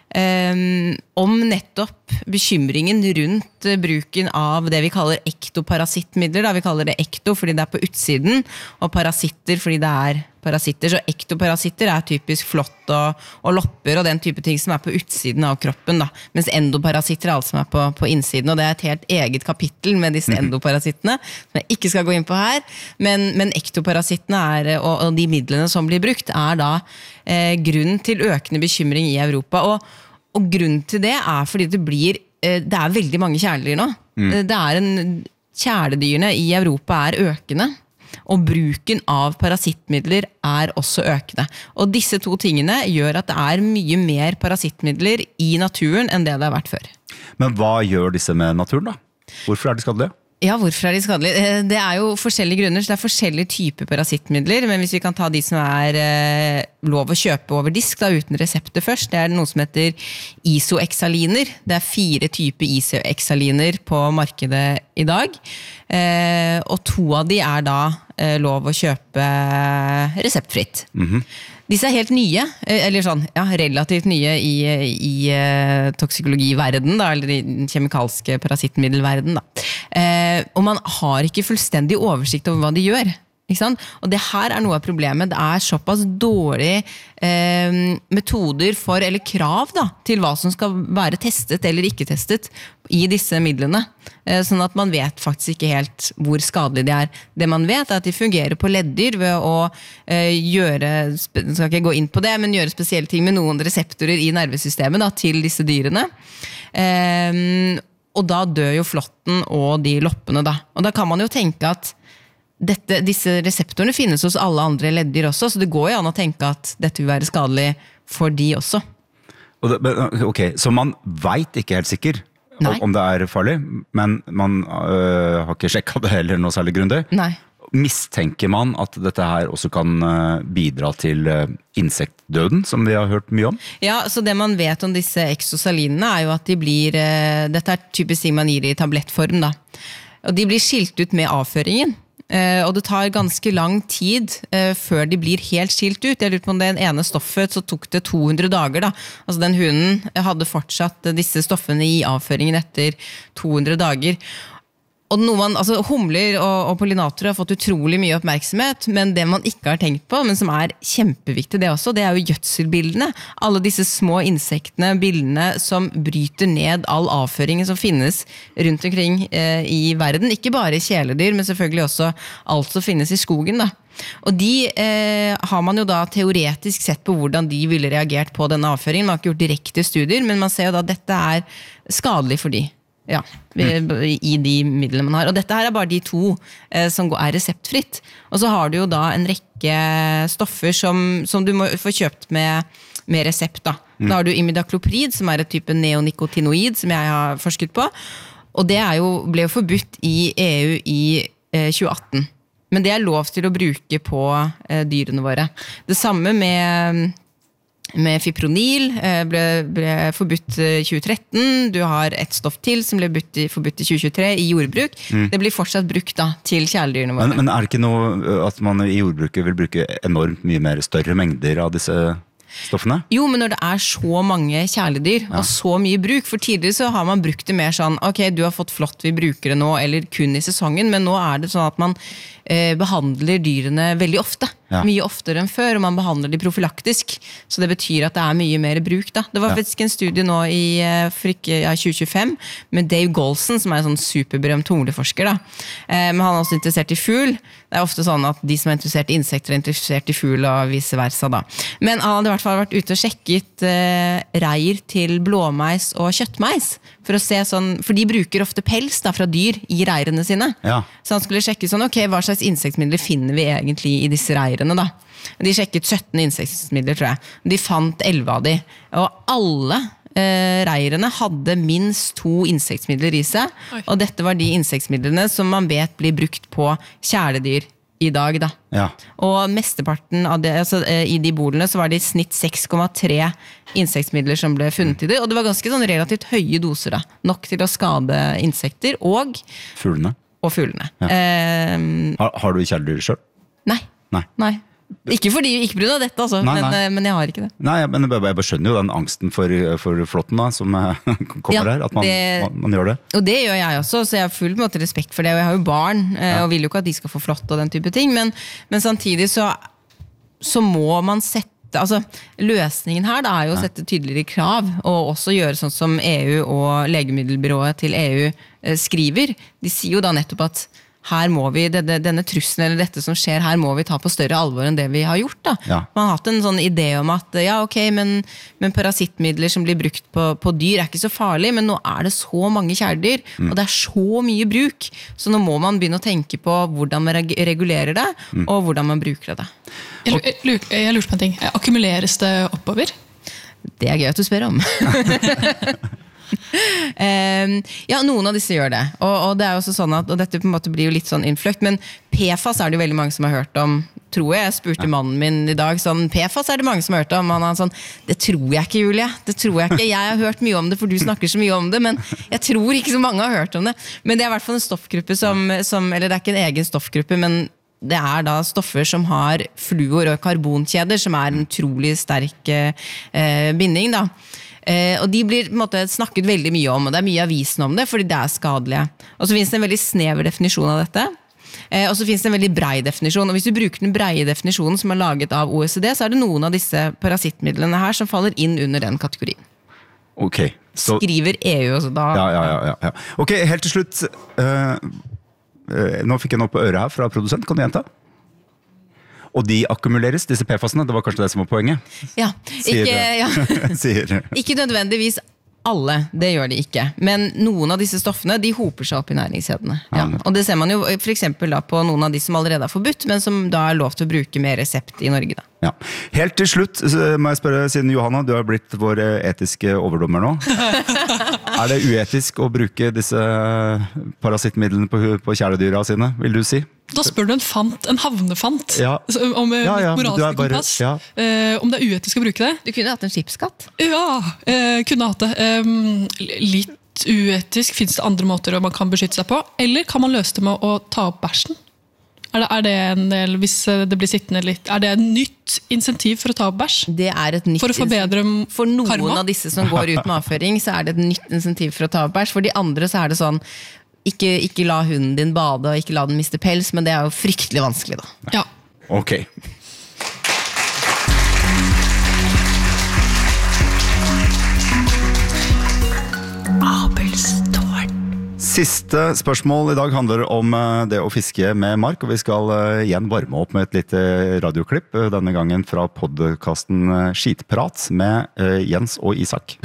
nettopp bekymringen rundt bruken av det vi kaller ektoparasittmidler. Vi kaller det ekto fordi det på utsiden, og parasitter fordi det parasitter. Så ektoparasitter typisk flått og lopper og den type ting som på utsiden av kroppen, da. Mens endoparasitter alt som på innsiden, og det et helt eget kapittel med disse endoparasittene, som jeg ikke skal gå inn på her, men ektoparasittene og de midlene som blir brukt, da grunn til økende bekymring i Europa, og grunnen til det fordi det veldig mange kjæledyr nå. Kjæledyrene i Europa økende, og bruken av parasittmidler også økende. Og disse to tingene gjør at det mye mer parasittmidler i naturen enn det har vært før. Men hva gjør disse med naturen da? Hvorfor de skadelige? Ja, hvorfor de skadelige? Det jo forskjellige grunner, så det forskjellige typer parasittmidler, men hvis vi kan ta de som lov å kjøpe over disk, da, uten resepter først, det noe som heter isoexaliner. Det 4 typer isoexaliner på markedet i dag, og 2 av de da lov å kjøpe reseptfritt. Disse helt nye, eller sånn, relativt nye i toksikologiverdenen, da, eller i den kjemikalske parasittmiddelverdenen. Og man har ikke fullstendig oversikt over hva de gjør. Ikke sant? Og det her noe av problemet. Det såpass dårlige metoder for, eller krav da, til hva som skal være testet eller ikke testet i disse midlene. Sånn at man vet faktisk ikke helt hvor skadelige de Det man vet at de fungerer på leddyr ved å gjøre, skal ikke gå inn på det, men gjøre spesielle ting med noen reseptorer i nervesystemet da, til disse dyrene. Og da dør jo flåtten og de loppene da. Og da kan man jo tenke at disse reseptorene finnes hos alle andre leddyr også, så det går jo an å tenke at dette vil være skadelig for de også. Ok, så man vet ikke helt sikkert om det farlig, men man har ikke sjekket det heller noe særlig grundig. Nei. Mistenker man at dette her også kan bidra til insektdøden, som vi har hørt mye om? Ja, så det man vet om disse exosalinene jo at de blir, dette typisk ting man gir i tablettform da, og de blir skilt ut med avføringen. Og det tar ganske lang tid før de blir helt skilt ut. Jeg lurer på om det ene stoffet så tok det 200 dager da. Altså den hunden hadde fortsatt disse stoffene i avføringen etter 200 dager. Og humler og pollinatorer har fått utrolig mye oppmerksomhet, men det man ikke har tenkt på, men som kjempeviktig det også, det jo gjødselbildene. Alle disse små insektene, bildene som bryter ned all avføringen som finnes rundt omkring i verden. Ikke bare kjæledyr, men selvfølgelig også alt som finnes i skogen da. Og de har man jo da teoretisk sett på hvordan de ville reagert på denne avføringen. Man har ikke gjort direkte studier, men man ser jo da at dette skadelig for de. Ja, i de midlene man har. Og dette her bare de to som reseptfritt. Og så har du jo da en rekke stoffer som du må få kjøpt med resept da. Da har du imidacloprid, som et type neonikotinoid, som jeg har forsket på. Og det ble jo forbudt i EU i 2018. Men det lov til å bruke på dyrene våre. Det samme med fipronil ble forbudt i 2013. Du har et stoff til som ble forbudt i 2023 i jordbruk. Det blir fortsatt brukt da, til kjæledyrene våre. Men det ikke noe at man i jordbruket vil bruke enormt mye mer større mengder av disse stoffene? Jo, men når det så mange kjæledyr og så mye bruk, for tidligere så har man brukt det mer sånn, ok, du har fått flott, vi bruker det nå, eller kun i sesongen, men nå det sånn at man behandler dyrene veldig ofte. Mye oftere enn før, og man behandler de profylaktisk. Så det betyr at det mye mer bruk da. Det var faktisk en studie nå i 2025 med Dave Golson, som en sånn superberømt humleforsker da. Men han også interessert i fugl. Det ofte sånn at de som interessert i insekter interessert i fugl og vice versa da. Men han hadde i hvert fall vært ute og sjekket reir til blåmeis og kjøttmeis, for å se sånn, for de bruker ofte pels da, fra dyr i reirene sine. Så han skulle sjekke sånn, ok, hva slags insektmidler finner vi egentlig i disse reirene da? De sjekket 17 insektmidler, tror jeg. De fant 11 av de. Og alle reirene hadde minst 2 insektmidler i seg. Og dette var de insektmidlene som man vet blir brukt på kjæledyr i dag da. Og mesteparten av det, altså, i de bolene så var det i snitt 6,3 insektmidler som ble funnet i det, og det var ganske sånn relativt høye doser da, nok til å skade insekter og fuglene. Har du kjæledyr selv? Nei. Ikke på grunn av dette altså, men jeg har ikke det. Nei, men jeg bare skjønner jo den angsten for flotten da, som kommer her, at man gjør det. Og det gjør jeg også, så jeg har full måte respekt for det, og jeg har jo barn, og vil jo ikke at de skal få flott og den type ting, men samtidig så må man sette, altså løsningen her da jo å sette tydeligere krav, og også gjøre sånn som EU og legemiddelbyrået til EU skriver. De sier jo da nettopp at her må vi, denne trussen eller dette som skjer, her må vi ta på større alvor enn det vi har gjort da. Man har hatt en sånn idé om at, ja ok, men parasittmidler som blir brukt på dyr ikke så farlig, men nå det så mange kjæledyr, og det så mye bruk, så nå må man begynne å tenke på hvordan man regulerer det, og hvordan man bruker det. Jeg lurer på en ting. Akkumuleres det oppover? Det gøy at du spør om. Ja, noen av disse gjør det, og det jo også sånn at, og dette på en måte blir jo litt sånn innfløkt, men PFAS det jo veldig mange som har hørt om, tror jeg spurte mannen min i dag, sånn, PFAS det mange som har hørt om, og han sånn, det tror jeg ikke Julia, det tror jeg ikke, jeg har hørt mye om det, for du snakker så mye om det, men jeg tror ikke så mange har hørt om det, men det i hvert fall en stoffgruppe som eller det ikke en egen stoffgruppe, men det da stoffer som har fluor- og karbonkjeder, som en utrolig sterk binding da. Og de blir på en måte snakket veldig mye om, og det mye avisen om det, fordi det skadelige. Og så finnes det en veldig snever definisjon av dette, og så finnes det en veldig brei definisjon, og hvis du bruker den breie definisjonen som laget av OECD, så det noen av disse parasittmidlene her som faller inn under den kategorien. Ok. Så skriver EU også da. Ja. Ok, helt til slutt, nå fikk jeg noe på øret her fra produsent, kan du gjenta? Og de akkumuleres, disse PFAS-ene, det var kanskje det som var poenget? Ja, ikke nødvendigvis alle, det gjør de ikke. Men noen av disse stoffene, de hoper seg opp i næringskjedene. Ja. Og det ser man jo for eksempel da på noen av de som allerede forbudt, men som da lov til å bruke med resept i Norge da. Ja. Helt til slutt må jeg spørre, siden Johanna, du har blitt vår etiske overdommer nå. Det uetisk å bruke disse parasittmidlene på kjæledyra sine, vil du si? Da spør du en havnefant, om moralsk kompass, om det uetisk å bruke det. Du kunne hatt en skipsskatt. Ja, kunne hatt det. Litt uetisk, finnes det andre måter man kan beskytte seg på, eller kan man løse det med å ta opp bæsjen? Er det en del, hvis det blir sittende litt, er det et nytt insentiv for å ta opp bæsj? Det et nytt for å forbedre For noen karma? av disse som går ut med avføring, så det et nytt insentiv for å ta opp bæsj. For de andre så det sånn, ikke la hunden din bade, og ikke la den miste pels, men det jo fryktelig vanskelig da. Ja. Ok. Abels tårn. Siste spørsmål I dag handler om det å fiske med mark, og vi skal igjen varme opp med et lite radioklipp, denne gangen fra podcasten Skitprat med Jens og Isak.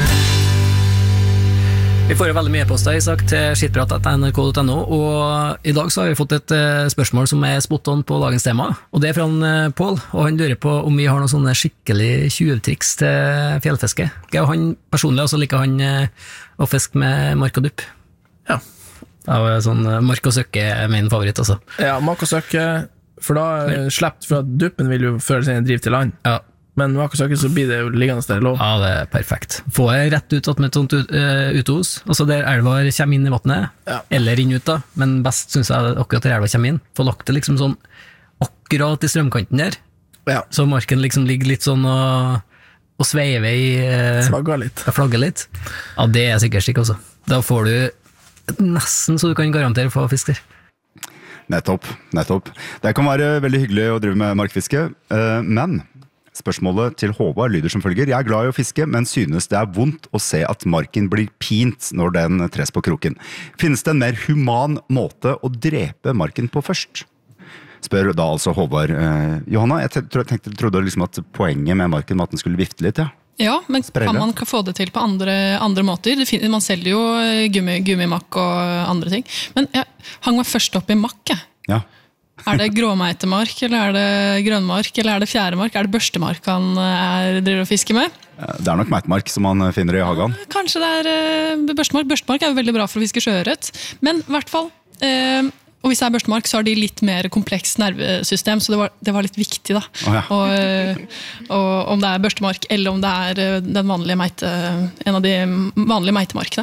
Vi får jo veldig mye poster, Isak, til skitprat.nrk.no, og I dag så har vi fått et spørsmål som spot on på dagens tema, og det fra Paul, og han lurer på om vi har noen sånne skikkelig tjuvtriks til fjellfiske. Han personlig også liker han å fiske med mark og dupp. Ja. Sånn mark og søkke min favoritt også. Ja, mark og søkke, for da slipper, for at duppen vil jo føre sin driv til land. Ja. Men mark og søkke så blir det jo liggende der lov. Ja, det perfekt. Få rett ut med et sånt uthos, og så der elva kommer inn I vattnet, eller inn ut da, men best synes jeg akkurat der elva kommer inn. Få lagt det liksom sånn akkurat I strømkanten der, så marken liksom ligger litt sånn og sveiver flagger litt. Ja, det sikkert slik også. Da får du nesten så du kan garantere få fisk der. Nettopp. Det kan være veldig hyggelig å drive med markfiske, men spørsmålet til Håvard lyder som følger. Jeg glad I å fiske, men synes det vondt å se at marken blir pint når den tres på kroken. Finnes det en mer human måte å drepe marken på først? Spør da altså Håvard. Johanna, jeg trodde liksom at poenget med marken var at den skulle vifte litt, Ja, men kan man få det til på andre måter? Man selger jo gummimakk og andre ting. Men jeg hang meg først opp I makk. Ja. Det gråmeitemark, eller det grønnmark, eller det fjæremark? Det børstemark han driver og fisker med? Det nok meitemark som man finner I hagen. Kanskje det børstemark. Børstemark jo veldig bra for å fiske sjøørret. Men I hvert fall... Og hvis det børstemark, så har de litt mer kompleks nervesystem, så det var litt viktig da. Og om det børstemark, eller om det den vanlige en av de vanlige meitemarkene.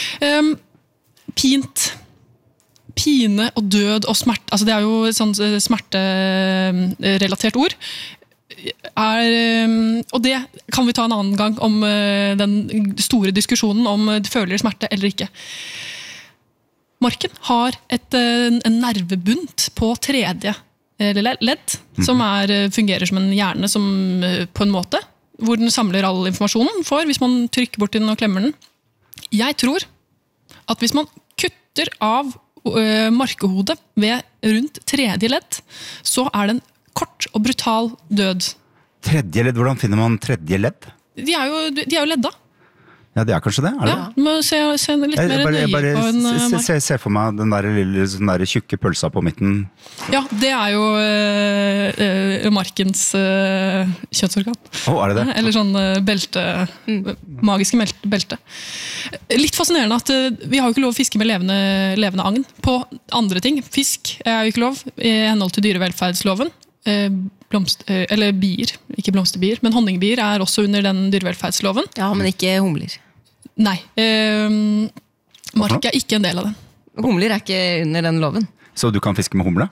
Pine og død og smerte, altså det jo et sånt smerterelatert ord, og det kan vi ta en annen gang om den store diskusjonen om føler smerte eller ikke. Marken har en nervebunt på tredje ledd, som fungerer som en hjerne som, på en måte, hvor den samler all informasjonen for, hvis man trykker bort den og klemmer den. Jeg tror at hvis man kutter av markehodet ved rundt tredje ledd, så det en kort og brutal død. Tredje ledd, hvordan finner man tredje ledd? De jo ledda. Ja, det kanskje det? Ja, du må se litt mer nøye på en mark. Se for meg den der lille sånn der tjukke pølsa på midten. Ja, det jo markens kjønnsorgan. Det det? Eller sånn belte, magiske belte. Litt fascinerende at vi har jo ikke lov å fiske med levende agn på andre ting. Fisk jo ikke lov I henhold til dyrevelferdsloven. Eller bier, ikke blomsterbier, men honningbier også under den dyrevelferdsloven. Ja, men ikke humler. Nei, mark ikke en del av den. Humler ikke under den loven. Så du kan fiske med humle?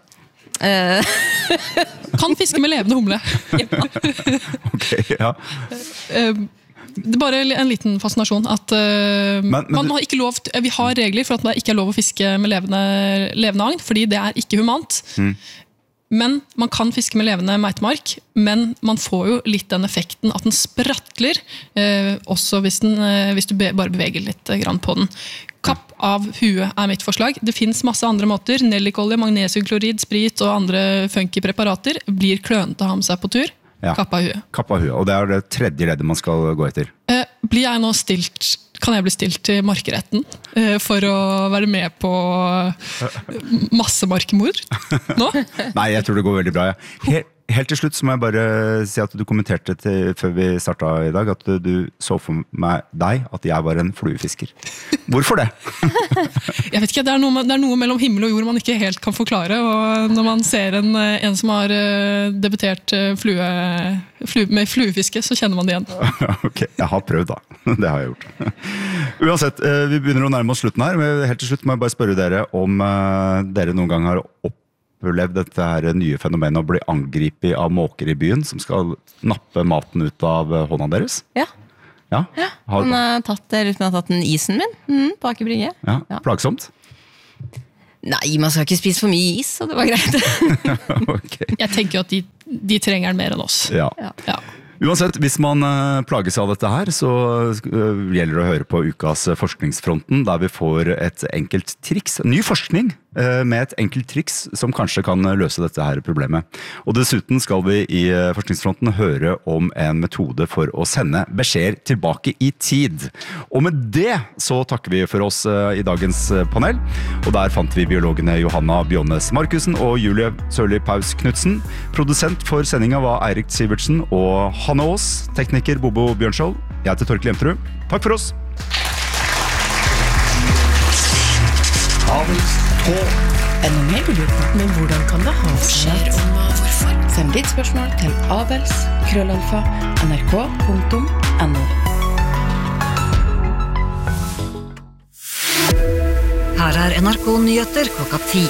Kan fiske med levende humle. Ok, ja. Det bare en liten fascinasjon at man har ikke lov, vi har regler for at det ikke lov å fiske med levende agn, fordi det ikke humant. Men man kan fiske med levende meitemark, men man får jo litt den effekten at den sprattler, også hvis du bare beveger litt grann på den. Kapp av huet mitt forslag. Det finnes masse andre måter. Nellikolje, magnesiumklorid, sprit og andre funky preparater blir klønete å ha med seg på tur. Kapp av huet. Kapp av huet, og det det tredje leddet man skal gå etter. Blir jeg nå kan jeg bli stilt til markeretten for å være med på massemarkemord nå? Nei, jeg tror det går veldig bra. Helt til slutt så må jeg bare si at du kommenterte før vi startet I dag at du så for meg deg at jeg var en fluefisker. Hvorfor det? Jeg vet ikke, det er noe mellom himmel og jord man ikke helt kan forklare, og når man ser en som har debutert med fluefiske, så kjenner man det igjen. Ok, jeg har prøvd da. Det har jeg gjort. Uansett, vi begynner å nærme oss slutten her, men helt til slutt må jeg bare spørre dere om dere noen gang har opplevd dette her nye fenomenet å bli angripet av måker I byen som skal nappe maten ut av hånda deres? Ja. Ja? Han har tatt den isen min på Aker Brygge. Ja, plagsomt? Nei, man skal ikke spise for mye is, så det var greit. Okay. Jeg tenker jo at de trenger den mer enn oss. Ja. Uansett, hvis man plages av dette her, så gjelder det å høre på ukas Forskningsfronten, der vi får et enkelt triks, ny forskning med et enkelt triks som kanskje kan løse dette her problemet. Og dessuten skal vi I Forskningsfronten høre om en metode for å sende beskjeder tilbake I tid. Og med det så takker vi for oss I dagens panel, og der fant vi biologene Johanna Bjånes Markusen og Julie Sørli Paus Knudsen. Produsent for sendingen var Eirik Sivertsen og Hanne Aas, tekniker Bobo Bjørnskjold. Jeg heter Torkel Jemterud. Takk for oss! En mer lurer på, men hvordan kan det ha seg? Send ditt spørsmål til avels@nrk.no. Her NRK Nyheter klokka 10.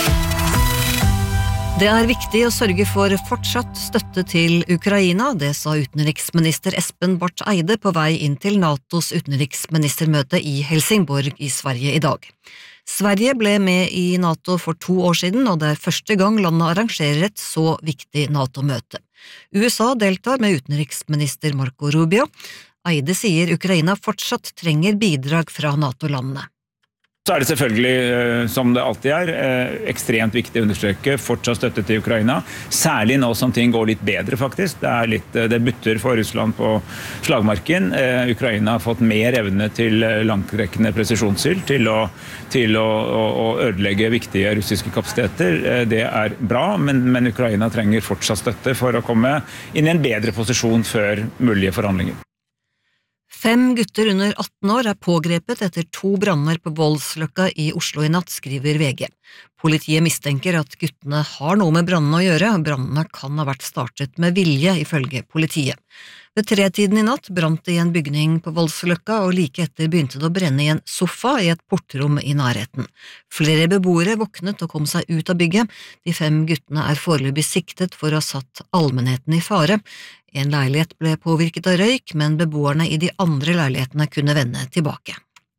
Det viktig å sørge for fortsatt støtte til Ukraina, det sa utenriksminister Espen Barth Eide på vei inn til NATOs utenriksministermøte I Helsingborg I Sverige I dag. Sverige ble med I NATO for 2 år siden, og det første gang landet arrangerer et så viktig NATO-møte. USA deltar med utenriksminister Marco Rubio. Eide sier Ukraina fortsatt trenger bidrag fra NATO-landene. Så det selvfølgelig, som det alltid ekstremt viktig å understreke fortsatt støtte til Ukraina, særlig nå som ting går litt bedre faktisk. Det butter for Russland på slagmarken. Ukraina har fått mer evne til langtrekkende presisjonsskyld, til å ødelegge viktige russiske kapasiteter. Det bra, men Ukraina trenger fortsatt støtte for å komme inn I en bedre posisjon før mulige forhandlinger. 5 gutter under 18 år pågrepet etter 2 branner på Voldsløkka I Oslo I natt, skriver VG. Politiet mistenker at guttene har noe med brannene å gjøre. Brannene kan ha vært startet med vilje, ifølge politiet. Ved 3-tiden I natt brant det I en bygning på Voldsløkka, og like etter begynte det å brenne I en sofa I et portrom I nærheten. Flere beboere våknet og kom seg ut av bygget. De 5 guttene foreløpig siktet for å ha satt allmennheten I fare. En leilighet ble påvirket av røyk, men beboerne I de andre leilighetene kunne vende tilbake.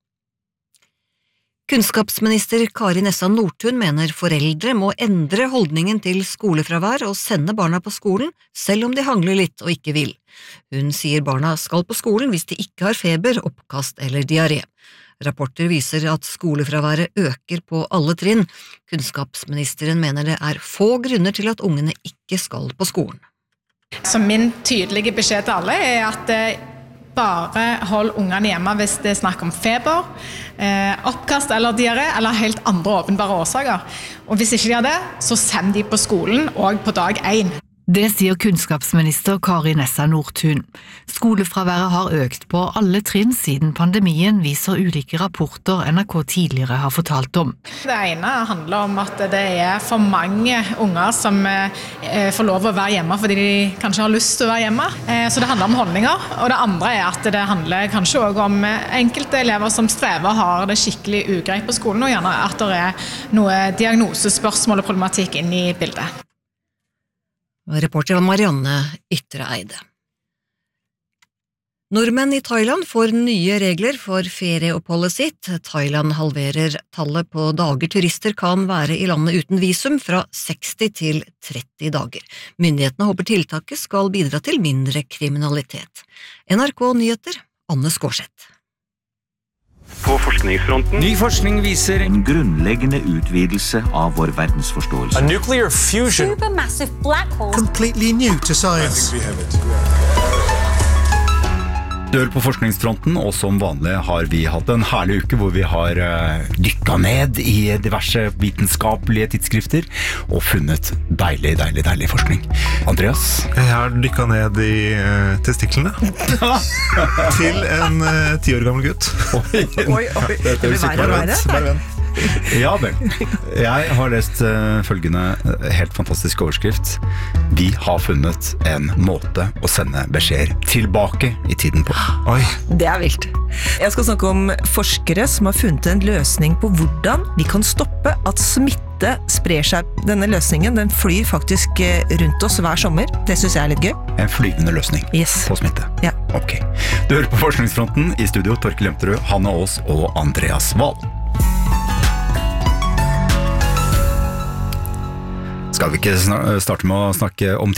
Kunnskapsminister Kari Nessa Nordtun mener foreldre må endre holdningen til skolefravær og sende barna på skolen, selv om de hangler litt og ikke vil. Hun sier barna skal på skolen hvis de ikke har feber, oppkast eller diaré. Rapporter viser at skolefraværet øker på alle trinn. Kunnskapsministeren mener det få grunner til at ungene ikke skal på skolen. Så min tydelige beskjed til alle at bare hold ungene hjemme hvis det snakk om feber, oppkast eller diaré, eller helt andre åpenbare årsaker. Og hvis ikke de har det, så send de på skolen og på dag 1. Det sier kunnskapsminister Kari Nessa Nordtun. Skolefraværet har økt på alle trinn siden pandemien, viser ulike rapporter NRK tidligere har fortalt om. Det ene handler om at det for mange unger som får lov å være hjemme fordi de kanskje har lyst til å være hjemme. Så det handler om holdninger. Og det andre at det handler kanskje også om enkelte elever som strever og har det skikkelig ugreit på skolen, og gjerne at det noe diagnosespørsmål og problematikk inn I bildet. Reporter var Marianne Ytreeide. Nordmenn I Thailand får nye regler for ferieoppholdet sitt. Thailand halverer tallet på dager turister kan være I landet uten visum fra 60 til 30 dager. Myndighetene håper tiltaket skal bidra til mindre kriminalitet. NRK Nyheter, Anne Skårseth. På forskningsfronten. Ny forskning viser en grunnleggende utvidelse av vår verdensforståelse. A nuclear fusion. Supermassive black hole. Completely new to science. Du hører på Forskningsfronten, og som vanlig har vi hatt en herlig uke hvor vi har dykket ned i diverse vitenskapelige tidsskrifter og funnet deilig forskning. Andreas? Jeg har dykket ned i testiklene til en 10 år gammel gutt. Oi, det blir verre. Ja vel. Jeg har lest følgende helt fantastisk overskrift. Vi har funnet en måte å sende beskjeder tilbake i tiden på. Oi. Det vilt. Jeg skal snakke om forskere som har funnet en løsning på hvordan vi kan stoppe at smitte sprer seg. Denne løsningen den flyr faktisk rundt oss hver sommer. Det synes jeg litt gøy. En flygende løsning på smitte. Ja. Ok. Du hører på Forskningsfronten. I studio Torkel Jemterud, Hanne Aas og Andreas Wahl. Skal vi ikke starte med å snakke om